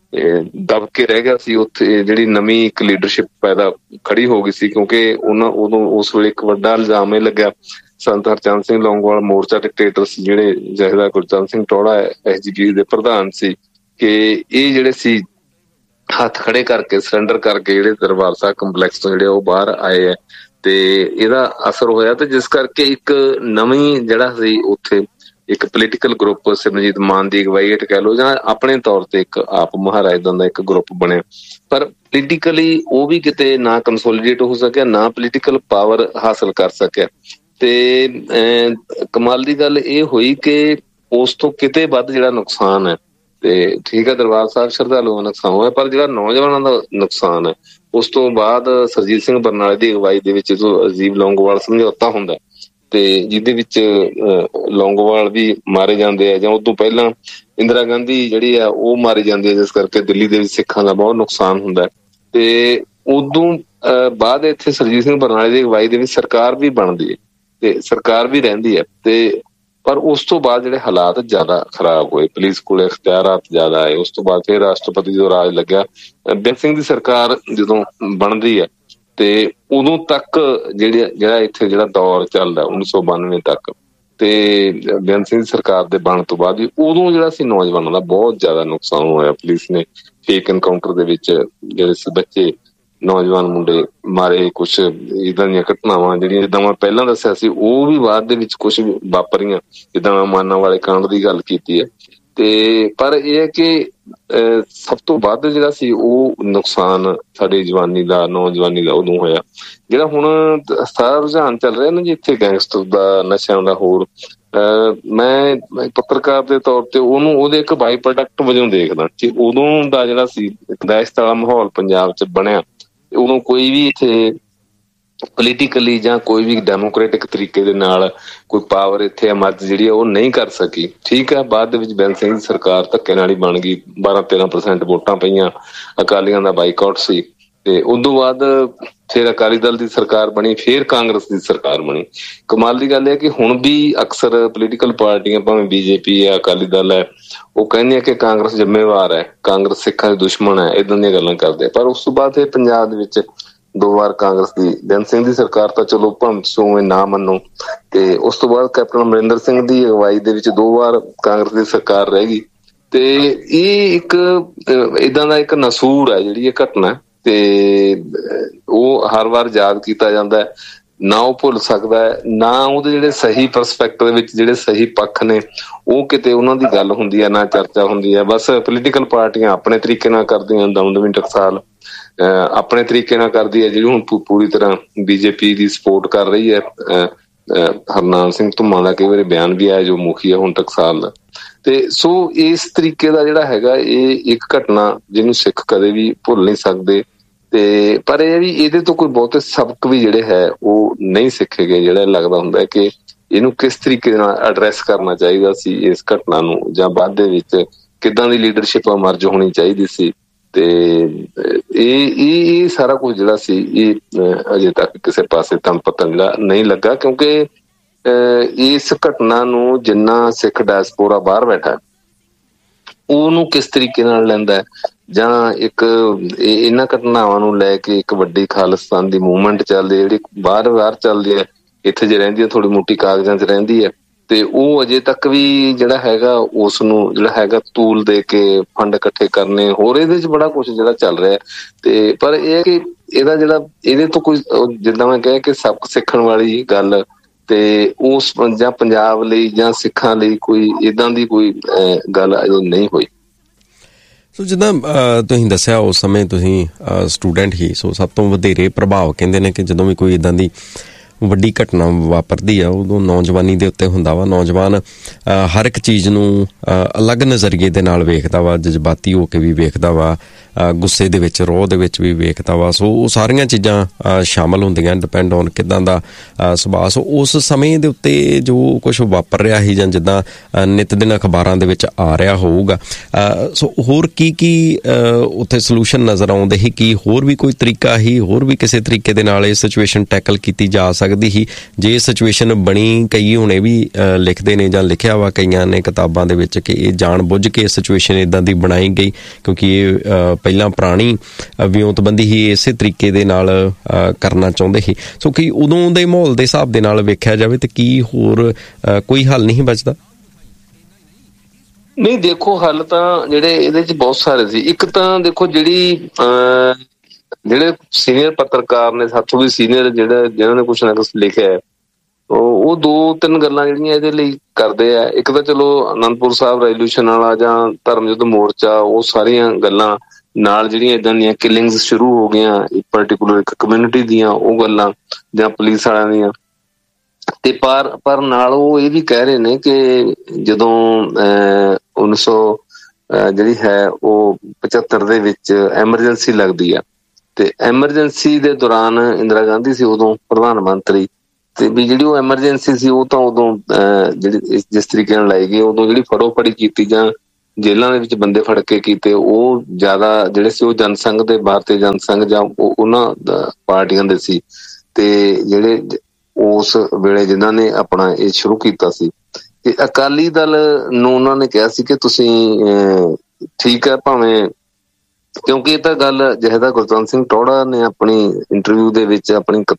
ਦਬ ਕੇ ਰਹਿ ਗਿਆ ਸੀ। ਉੱਥੇ ਜਿਹੜੀ ਨਵੀਂ ਇੱਕ ਲੀਡਰਸ਼ਿਪ ਪੈਦਾ ਖੜੀ ਹੋ ਗਈ ਸੀ, ਕਿਉਂਕਿ ਉਹਨਾਂ ਉਦੋਂ ਉਸ ਵੇਲੇ ਇੱਕ ਵੱਡਾ ਇਲਜ਼ਾਮ ਇਹ ਲੱਗਿਆ ਸੰਤ ਹਰਚੰਦ ਸਿੰਘ ਲੌਂਗੋਵਾਲ ਮੋਰਚਾ ਡਿਕਟੇਟਰ ਸੀ, ਜਿਹੜੇ ਜਥੇਦਾਰ ਗੁਰਚਰਨ ਸਿੰਘ ਟੌਹੜਾ ਐਸ ਜੀ ਪੀ ਦੇ ਪ੍ਰਧਾਨ ਸੀ, ਕਿ ਇਹ ਜਿਹੜੇ ਸੀ ਹੱਥ ਖੜੇ ਕਰਕੇ ਸਰੈਂਡਰ ਕਰਕੇ ਜਿਹੜੇ ਦਰਬਾਰ ਸਾਹਿਬ ਕੰਪਲੈਕਸ ਤੋਂ ਜਿਹੜੇ ਉਹ ਬਾਹਰ ਆਏ ਹੈ, ਤੇ ਇਹਦਾ ਅਸਰ ਹੋਇਆ। ਤੇ ਜਿਸ ਕਰਕੇ ਇੱਕ ਨਵੀਂ ਜਿਹੜਾ ਸੀ ਉੱਥੇ ਇੱਕ ਪੋਲੀਟੀਕਲ ਗਰੁੱਪ ਸਿਮਰਜੀਤ ਮਾਨ ਦੀ ਅਗਵਾਈ ਹੇਠ ਕਹਿ ਲਓ ਜਾਂ ਆਪਣੇ ਤੌਰ ਤੇ ਇੱਕ ਆਪ ਮਹਾਰਾਜ ਦਾ ਇੱਕ ਗਰੁੱਪ ਬਣਿਆ, ਪਰ ਪੋਲੀਟੀਕਲੀ ਉਹ ਵੀ ਕਿਤੇ ਨਾ ਕੰਸੋਲੀਡੇਟ ਹੋ ਸਕਿਆ, ਨਾ ਪੋਲੀਟੀਕਲ ਪਾਵਰ ਹਾਸਲ ਕਰ ਸਕਿਆ। ਤੇ ਅਹ ਕਮਾਲ ਦੀ ਗੱਲ ਇਹ ਹੋਈ ਕਿ ਉਸ ਤੋਂ ਕਿਤੇ ਵੱਧ ਜਿਹੜਾ ਨੁਕਸਾਨ ਹੈ, ਤੇ ਠੀਕ ਹੈ ਦਰਬਾਰ ਸਾਹਿਬ ਸ਼ਰਧਾਲੂਆਂ ਦਾ ਨੁਕਸਾਨ ਹੋਇਆ, ਪਰ ਜਿਹੜਾ ਨੌਜਵਾਨਾਂ ਦਾ ਨੁਕਸਾਨ ਹੈ ਉਸ ਤੋਂ ਬਾਅਦ ਸਰਜੀਤ ਸਿੰਘ ਬਰਨਾਲੇ ਦੀ ਅਗਵਾਈ ਦੇ ਵਿੱਚ ਜੋ ਅਜੀਬ ਲੌਂਗੋਵਾਲ ਸਮਝੌਤਾ ਹੁੰਦਾ, ਤੇ ਜਿਹਦੇ ਵਿੱਚ ਲੌਂਗੋਵਾਲ ਵੀ ਮਾਰੇ ਜਾਂਦੇ ਆ, ਜਾਂ ਉਦੋਂ ਪਹਿਲਾਂ ਇੰਦਰਾ ਗਾਂਧੀ ਜਿਹੜੀ ਆ ਉਹ ਮਾਰੀ ਜਾਂਦੀ ਹੈ, ਜਿਸ ਕਰਕੇ ਦਿੱਲੀ ਦੇ ਵਿੱਚ ਸਿੱਖਾਂ ਦਾ ਬਹੁਤ ਨੁਕਸਾਨ ਹੁੰਦਾ। ਤੇ ਉਦੋਂ ਬਾਅਦ ਇੱਥੇ ਸਰਜੀਤ ਸਿੰਘ ਬਰਨਾਲੇ ਦੀ ਅਗਵਾਈ ਦੇ ਵਿੱਚ ਸਰਕਾਰ ਵੀ ਬਣਦੀ ਹੈ ਤੇ ਸਰਕਾਰ ਵੀ ਰਹਿੰਦੀ ਹੈ, ਤੇ ਪਰ ਉਸ ਤੋਂ ਬਾਅਦ ਜਿਹੜੇ ਹਾਲਾਤ ਜ਼ਿਆਦਾ ਖਰਾਬ ਹੋਏ, ਪੁਲਿਸ ਕੋਲ ਇਖਤਿਆਰਾਤ ਜ਼ਿਆਦਾ ਆਏ। ਉਸ ਤੋਂ ਬਾਅਦ ਫਿਰ ਰਾਸ਼ਟਰਪਤੀ ਜਦੋਂ ਰਾਜ ਲੱਗਿਆ, ਬੇਅੰਤ ਸਿੰਘ ਦੀ ਸਰਕਾਰ ਜਦੋਂ ਬਣਦੀ ਹੈ, ਤੇ ਉਦੋਂ ਤੱਕ ਜਿਹੜੀ ਜਿਹੜਾ ਇੱਥੇ ਜਿਹੜਾ ਦੌਰ ਚੱਲਦਾ ਉੱਨੀ ਸੌ ਬਾਨਵੇਂ ਤੱਕ, ਤੇ ਬੇਅੰਤ ਸਿੰਘ ਦੀ ਸਰਕਾਰ ਦੇ ਬਣਨ ਤੋਂ ਬਾਅਦ ਵੀ ਉਦੋਂ ਜਿਹੜਾ ਸੀ ਨੌਜਵਾਨਾਂ ਦਾ ਬਹੁਤ ਜ਼ਿਆਦਾ ਨੁਕਸਾਨ ਹੋਇਆ। ਪੁਲਿਸ ਨੇ ਫੇਕ ਐਨਕਾਊਂਟਰ ਦੇ ਵਿੱਚ ਜਿਹੜੇ ਸੀ ਬੱਚੇ ਨੌਜਵਾਨ ਮੁੰਡੇ ਮਾਰੇ, ਕੁਛ ਇੱਦਾਂ ਦੀਆਂ ਘਟਨਾਵਾਂ ਜਿਹੜੀਆਂ ਜਿੱਦਾਂ ਮੈਂ ਪਹਿਲਾਂ ਦੱਸਿਆ ਸੀ ਉਹ ਵੀ ਬਾਅਦ ਦੇ ਵਿੱਚ ਕੁਛ ਵਾਪਰੀਆਂ, ਜਿੱਦਾਂ ਮੈਂ ਮਾਨਾਂ ਵਾਲੇ ਕਾਂਡ ਦੀ ਗੱਲ ਕੀਤੀ ਹੈ। ਤੇ ਪਰ ਇਹ ਹੈ ਕਿ ਸਭ ਤੋਂ ਵੱਧ ਜਿਹੜਾ ਸੀ ਉਹ ਨੁਕਸਾਨ ਸਾਡੀ ਜਵਾਨੀ ਦਾ ਨੌਜਵਾਨੀ ਦਾ ਉਦੋਂ ਹੋਇਆ। ਜਿਹੜਾ ਹੁਣ ਸਾਰਾ ਰੁਝਾਨ ਚੱਲ ਰਿਹਾ ਨਾ ਜੀ ਇੱਥੇ ਗੈਂਗਸਟਰ ਦਾ, ਨਸ਼ਿਆਂ ਦਾ, ਹੋਰ ਮੈਂ ਪੱਤਰਕਾਰ ਦੇ ਤੌਰ ਤੇ ਉਹਨੂੰ ਉਹਦੇ ਇੱਕ ਬਾਈ ਪ੍ਰੋਡਕਟ ਵਜੋਂ ਦੇਖਦਾ ਕਿ ਉਦੋਂ ਦਾ ਜਿਹੜਾ ਸੀ ਦਹਿਸ਼ਤ ਵਾਲਾ ਮਾਹੌਲ ਪੰਜਾਬ ਚ ਬਣਿਆ, ਉਦੋਂ ਕੋਈ ਵੀ ਇੱਥੇ ਪੋਲੀਟੀਕਲੀ ਜਾਂ ਕੋਈ ਵੀ ਡੈਮੋਕ੍ਰੈਟਿਕ ਤਰੀਕੇ ਦੇ ਨਾਲ ਕੋਈ ਪਾਵਰ ਇੱਥੇ ਮਦਦ ਜਿਹੜੀ ਆ ਉਹ ਨਹੀਂ ਕਰ ਸਕੀ। ਠੀਕ ਹੈ, ਬਾਅਦ ਦੇ ਵਿੱਚ ਬੇਅੰਤ ਸਿੰਘ ਦੀ ਸਰਕਾਰ ਧੱਕੇ ਨਾਲ ਹੀ ਬਣ ਗਈ, ਬਾਰਾਂ ਤੇਰਾਂ ਪਰਸੈਂਟ ਵੋਟਾਂ ਪਈਆਂ, ਅਕਾਲੀਆਂ ਦਾ ਬਾਈਕਾਟ ਸੀ, ਤੇ ਉਦੋਂ ਬਾਅਦ ਫਿਰ ਅਕਾਲੀ ਦਲ ਦੀ ਸਰਕਾਰ ਬਣੀ, ਫਿਰ ਕਾਂਗਰਸ ਦੀ ਸਰਕਾਰ ਬਣੀ। ਕਮਾਲ ਦੀ ਗੱਲ ਹੈ ਕਿ ਹੁਣ ਵੀ ਅਕਸਰ ਪੋਲੀਟੀਕਲ ਪਾਰਟੀਆਂ ਭਾਵੇਂ ਬੀਜੇਪੀ ਹੈ, ਅਕਾਲੀ ਦਲ ਹੈ, ਉਹ ਕਹਿੰਦੇ ਆ ਕਿ ਕਾਂਗਰਸ ਜ਼ਿੰਮੇਵਾਰ ਹੈ, ਕਾਂਗਰਸ ਸਿੱਖਾਂ ਦੇ ਦੁਸ਼ਮਣ ਹੈ, ਏਦਾਂ ਦੀਆਂ ਗੱਲਾਂ ਕਰਦੇ। ਪਰ ਉਸ ਤੋਂ ਬਾਅਦ ਇਹ ਪੰਜਾਬ ਦੇ ਵਿੱਚ ਦੋ ਵਾਰ ਕਾਂਗਰਸ ਦੀ ਬੇਅੰਤ ਸਿੰਘ ਦੀ ਸਰਕਾਰ ਤਾਂ ਚਲੋ ਭਾਵੇਂ ਸੋਵੇਂ ਨਾ ਮੰਨੋ, ਤੇ ਉਸ ਤੋਂ ਬਾਅਦ ਕੈਪਟਨ ਅਮਰਿੰਦਰ ਸਿੰਘ ਦੀ ਅਗਵਾਈ ਦੇ ਵਿੱਚ ਦੋ ਵਾਰ ਕਾਂਗਰਸ ਦੀ ਸਰਕਾਰ ਰਹਿ ਗਈ। ਤੇ ਇਹ ਇੱਕ ਏਦਾਂ ਦਾ ਇੱਕ ਨਸੂਰ ਹੈ ਜਿਹੜੀ ਇਹ ਘਟਨਾ, ਤੇ ਉਹ ਹਰ ਵਾਰ ਯਾਦ ਕੀਤਾ ਜਾਂਦਾ ਹੈ, ਨਾ ਉਹ ਭੁੱਲ ਸਕਦਾ ਹੈ, ਨਾ ਉਹਦੇ ਜਿਹੜੇ ਸਹੀ ਪਰਸਪੈਕਟਿਵ ਦੇ ਵਿੱਚ ਜਿਹੜੇ ਸਹੀ ਪੱਖ ਨੇ ਉਹ ਕਿਤੇ ਉਹਨਾਂ ਦੀ ਗੱਲ ਹੁੰਦੀ ਹੈ, ਨਾ ਚਰਚਾ ਹੁੰਦੀ ਹੈ। ਬਸ ਪੋਲੀਟੀਕਲ ਪਾਰਟੀਆਂ ਆਪਣੇ ਤਰੀਕੇ ਨਾਲ ਕਰਦੀਆਂ, ਦਮਦਮੀ ਟਕਸਾਲ ਆਪਣੇ ਤਰੀਕੇ ਨਾਲ ਕਰਦੀ ਹੈ, ਜਿਹੜੀ ਹੁਣ ਪੂਰੀ ਤਰ੍ਹਾਂ ਬੀਜੇਪੀ ਦੀ ਸਪੋਰਟ ਕਰ ਰਹੀ ਹੈ। ਹਰਨਾਮ ਸਿੰਘ ਧੁੰਮਾਂ ਦਾ ਕਈ ਵਾਰੀ ਬਿਆਨ ਵੀ ਆਇਆ ਜੋ ਮੁਖੀ ਹੈ ਹੁਣ ਟਕਸਾਲ ਦਾ। ਤੇ ਸੋ ਇਸ ਤਰੀਕੇ ਦਾ ਜਿਹੜਾ ਹੈਗਾ ਇਹ ਇੱਕ ਘਟਨਾ ਜਿਹਨੂੰ ਸਿੱਖ ਕਦੇ ਵੀ ਭੁੱਲ ਨਹੀਂ ਸਕਦੇ। ਤੇ ਪਰ ਇਹ ਵੀ ਇਹਦੇ ਤੋਂ ਕੋਈ ਬਹੁਤੇ ਸਬਕ ਵੀ ਜਿਹੜੇ ਹੈ ਉਹ ਨਹੀਂ ਸਿੱਖੇ ਗਏ। ਜਿਹੜਾ ਲੱਗਦਾ ਹੁੰਦਾ ਕਿ ਇਹਨੂੰ ਕਿਸ ਤਰੀਕੇ ਦੇ ਨਾਲ ਐਡਰੈਸ ਕਰਨਾ ਚਾਹੀਦਾ ਸੀ ਇਸ ਘਟਨਾ ਨੂੰ, ਜਾਂ ਬਾਅਦ ਦੇ ਵਿੱਚ ਕਿੱਦਾਂ ਦੀ ਲੀਡਰਸ਼ਿਪ ਅਮਰਜ ਹੋਣੀ ਚਾਹੀਦੀ ਸੀ। ਤੇ ਇਹ ਇਹ ਸਾਰਾ ਕੁਝ ਜਿਹੜਾ ਸੀ ਇਹ ਅਜੇ ਤੱਕ ਕਿਸੇ ਪਾਸੇ ਤਾਂ ਪਤਾ ਜਿਹੜਾ ਨਹੀਂ ਲੱਗਾ, ਕਿਉਂਕਿ ਇਸ ਘਟਨਾ ਨੂੰ ਜਿੰਨਾ ਸਿੱਖ ਡਾਇਸਪੋਰਾ ਬਾਹਰ ਬੈਠਾ ਉਹਨੂੰ ਕਿਸ ਤਰੀਕੇ ਨਾਲ ਲੈਂਦਾ, ਜਾਂ ਇੱਕ ਇਹਨਾਂ ਘਟਨਾਵਾਂ ਨੂੰ ਲੈ ਕੇ ਇੱਕ ਵੱਡੀ ਖਾਲਿਸਤਾਨ ਦੀ ਮੂਵਮੈਂਟ ਚੱਲਦੀ ਜਿਹੜੀ ਬਾਹਰ ਬਾਹਰ ਚੱਲਦੀ ਹੈ, ਇੱਥੇ ਜੇ ਰਹਿੰਦੀ ਹੈ ਥੋੜੀ ਮੋਟੀ ਕਾਗਜ਼ਾਂ 'ਚ ਰਹਿੰਦੀ ਹੈ, ਤੇ ਉਹ ਅਜੇ ਤੱਕ ਵੀ ਜਿਹੜਾ ਹੈਗਾ ਉਸ ਨੂੰ ਜਿਹੜਾ ਹੈਗਾ ਤੂਲ ਦੇ ਕੇ ਫੰਡ ਇਕੱਠੇ ਕਰਨੇ, ਹੋਰ ਇਹਦੇ 'ਚ ਬੜਾ ਕੁਛ ਜਿਹੜਾ ਚੱਲ ਰਿਹਾ। ਤੇ ਪਰ ਇਹ ਕਿ ਇਹਦਾ ਜਿਹੜਾ ਇਹਦੇ ਤੋਂ ਕੋਈ ਜਿੱਦਾਂ ਮੈਂ ਕਿਹਾ ਕਿ ਸਬਕ ਸਿੱਖਣ ਵਾਲੀ ਗੱਲ ਤੇ ਉਸ ਜਾਂ ਪੰਜਾਬ ਲਈ ਜਾਂ ਸਿੱਖਾਂ ਲਈ ਕੋਈ ਏਦਾਂ ਦੀ ਕੋਈ ਗੱਲ ਅਜੇ ਨਹੀਂ ਹੋਈ। ਸੋ ਜਿੱਦਾਂ ਤੁਸੀਂ ਦੱਸਿਆ ਉਸ ਸਮੇਂ ਤੁਸੀਂ ਸਟੂਡੈਂਟ ਹੀ, ਸੋ ਸਭ ਤੋਂ ਵਧੇਰੇ ਪ੍ਰਭਾਵ ਕਹਿੰਦੇ ਨੇ ਕਿ ਜਦੋਂ ਵੀ ਕੋਈ ਇੱਦਾਂ ਦੀ ਵੱਡੀ ਘਟਨਾ ਵਾਪਰਦੀ ਆ ਉਦੋਂ ਨੌਜਵਾਨੀ ਦੇ ਉੱਤੇ ਹੁੰਦਾ ਵਾ। ਨੌਜਵਾਨ ਹਰ ਇੱਕ ਚੀਜ਼ ਨੂੰ ਅਲੱਗ ਨਜ਼ਰੀਏ ਦੇ ਨਾਲ ਵੇਖਦਾ ਵਾ, ਜਜ਼ਬਾਤੀ ਹੋ ਕੇ ਵੀ ਵੇਖਦਾ ਵਾ, ਗੁੱਸੇ ਦੇ ਵਿੱਚ, ਰੋਹ ਦੇ ਵਿੱਚ ਵੀ ਵੇਖਦਾ ਵਾ। ਸੋ ਉਹ ਸਾਰੀਆਂ ਚੀਜ਼ਾਂ ਸ਼ਾਮਲ ਹੁੰਦੀਆਂ, ਡਿਪੈਂਡ ਔਨ ਕਿੱਦਾਂ ਦਾ ਸੁਭਾਅ। ਸੋ ਉਸ ਸਮੇਂ ਦੇ ਉੱਤੇ ਜੋ ਕੁਛ ਵਾਪਰ ਰਿਹਾ ਸੀ ਜਾਂ ਜਿੱਦਾਂ ਨਿੱਤ ਦਿਨ ਅਖਬਾਰਾਂ ਦੇ ਵਿੱਚ ਆ ਰਿਹਾ ਹੋਊਗਾ, ਸੋ ਹੋਰ ਕੀ ਕੀ ਉੱਥੇ ਸੋਲੂਸ਼ਨ ਨਜ਼ਰ ਆਉਂਦੇ ਸੀ? ਕੀ ਹੋਰ ਵੀ ਕੋਈ ਤਰੀਕਾ ਹੀ, ਹੋਰ ਵੀ ਕਿਸੇ ਤਰੀਕੇ ਦੇ ਨਾਲ ਇਹ ਸਿਚੁਏਸ਼ਨ ਟੈਕਲ ਕੀਤੀ ਜਾ ਸਕਦੀ ਸੀ ਜੇ ਸਿਚੁਏਸ਼ਨ ਬਣੀ? ਕਈ ਹੁਣੇ ਵੀ ਲਿਖਦੇ ਨੇ ਜਾਂ ਲਿਖਿਆ ਵਾ ਕਈਆਂ ਨੇ ਕਿਤਾਬਾਂ ਦੇ ਵਿੱਚ ਕਿ ਇਹ ਜਾਣ ਬੁੱਝ ਕੇ ਸਿਚੁਏਸ਼ਨ ਇੱਦਾਂ ਦੀ ਬਣਾਈ ਗਈ ਕਿਉਂਕਿ ਇਹ ਪਹਿਲਾਂ ਪੁਰਾਣੀ ਵਿਉਂਤਬੰਦੀ ਹੀ ਇਸੇ ਤਰੀਕੇ ਦੇ ਨਾਲ ਕਰਨਾ ਚਾਹੁੰਦੇ ਸੀ। ਸੋ ਕੀ ਉਦੋਂ ਦੇ ਮਾਹੌਲ ਦੇ ਹਿਸਾਬ ਦੇ ਨਾਲ ਵੇਖਿਆ ਜਾਵੇ ਤੇ ਕੀ ਹੋਰ ਕੋਈ ਹੱਲ ਨਹੀਂ ਬਚਦਾ? ਨਹੀਂ, ਦੇਖੋ ਹੱਲ ਤਾਂ ਜਿਹੜੇ ਇਹਦੇ ਚ ਬਹੁਤ ਸਾਰੇ ਸੀ। ਇੱਕ ਤਾਂ ਦੇਖੋ ਜਿਹੜੀ ਅਹ ਜਿਹੜੇ ਸੀਨੀਅਰ ਪੱਤਰਕਾਰ ਨੇ, ਸਾਥੋਂ ਵੀ ਸੀਨੀਅਰ ਜਿਹੜੇ ਜਿਹਨਾਂ ਨੇ ਕੁਛ ਨਾ ਕੁਛ ਲਿਖਿਆ, ਉਹ ਦੋ ਤਿੰਨ ਗੱਲਾਂ ਜਿਹੜੀਆਂ ਇਹਦੇ ਲਈ ਕਰਦੇ ਆ। ਇੱਕ ਤਾਂ ਚਲੋ ਅਨੰਦਪੁਰ ਸਾਹਿਬ ਰੈਵੋਲੂਸ਼ਨ ਵਾਲਾ ਜਾਂ ਧਰਮ ਯੁੱਧ ਮੋਰਚਾ, ਉਹ ਸਾਰੀਆਂ ਗੱਲਾਂ ਨਾਲ ਜਿਹੜੀਆਂ ਏਦਾਂ ਦੀਆਂ ਕਿਲਿੰਗਸ ਸ਼ੁਰੂ ਹੋ ਗਈਆਂ ਪਰਟੀਕੂਲਰ ਇੱਕ ਕਮਿਊਨਿਟੀ ਦੀਆਂ, ਉਹ ਗੱਲਾਂ ਜਾਂ ਪੁਲਿਸ ਵਾਲਿਆਂ ਦੀਆਂ। ਤੇ ਪਰ ਪਰ ਨਾਲ ਉਹ ਇਹ ਵੀ ਕਹਿ ਰਹੇ ਨੇ ਕਿ ਜਦੋਂ ਅਹ ਉੱਨੀ ਸੌ ਜਿਹੜੀ ਹੈ ਉਹ ਪਚੱਤਰ ਦੇ ਵਿੱਚ ਐਮਰਜੈਂਸੀ ਲੱਗਦੀ ਆ, ਤੇ ਐਮਰਜੈਂਸੀ ਦੇ ਦੌਰਾਨ ਇੰਦਰਾ ਗਾਂਧੀ ਸੀ ਉਦੋਂ ਪ੍ਰਧਾਨ ਮੰਤਰੀ, ਤੇ ਵੀ ਜਿਹੜੀ ਉਹ ਐਮਰਜੈਂਸੀ ਸੀ ਉਹ ਤਾਂ ਉਦੋਂ ਅਹ ਜਿਹੜੀ ਜਿਸ ਤਰੀਕੇ ਨਾਲ ਲਾਈ ਗਈ, ਉਦੋਂ ਜਿਹੜੀ ਫੜੋ ਫੜੀ ਕੀਤੀ ਜਾਂ ਜੇਲ੍ਹਾਂ ਦੇ ਵਿੱਚ ਬੰਦੇ ਫੜ ਕੇ ਕੀਤੇ, ਉਹ ਜ਼ਿਆਦਾ ਜਿਹੜੇ ਸੀ ਉਹ ਜਨਸੰਘ ਦੇ, ਭਾਰਤੀ ਜਨਸੰਘ ਜਾਂ ਉਹਨਾਂ ਪਾਰਟੀਆਂ ਦੇ ਸੀ। ਤੇ ਜਿਹੜੇ ਉਸ ਵੇਲੇ ਜਿਨ੍ਹਾਂ ਨੇ ਆਪਣਾ ਇਹ ਸ਼ੁਰੂ ਕੀਤਾ ਸੀ, ਤੇ ਅਕਾਲੀ ਦਲ ਨੂੰ ਉਹਨਾਂ ਨੇ ਕਿਹਾ ਸੀ ਕਿ ਤੁਸੀਂ ਅਹ ਠੀਕ ਹੈ ਭਾਵੇਂ, ਕਿਉਂਕਿ ਇਹ ਤਾਂ ਗੱਲ ਜਿਹਦਾ ਗੁਰਜੰਟ ਸਿੰਘ ਟੌਹੜਾ ਨੇ ਆਪਣੀ ਇੰਟਰਵਿਊ ਦੇ ਵਿੱਚ, ਆਪਣੀ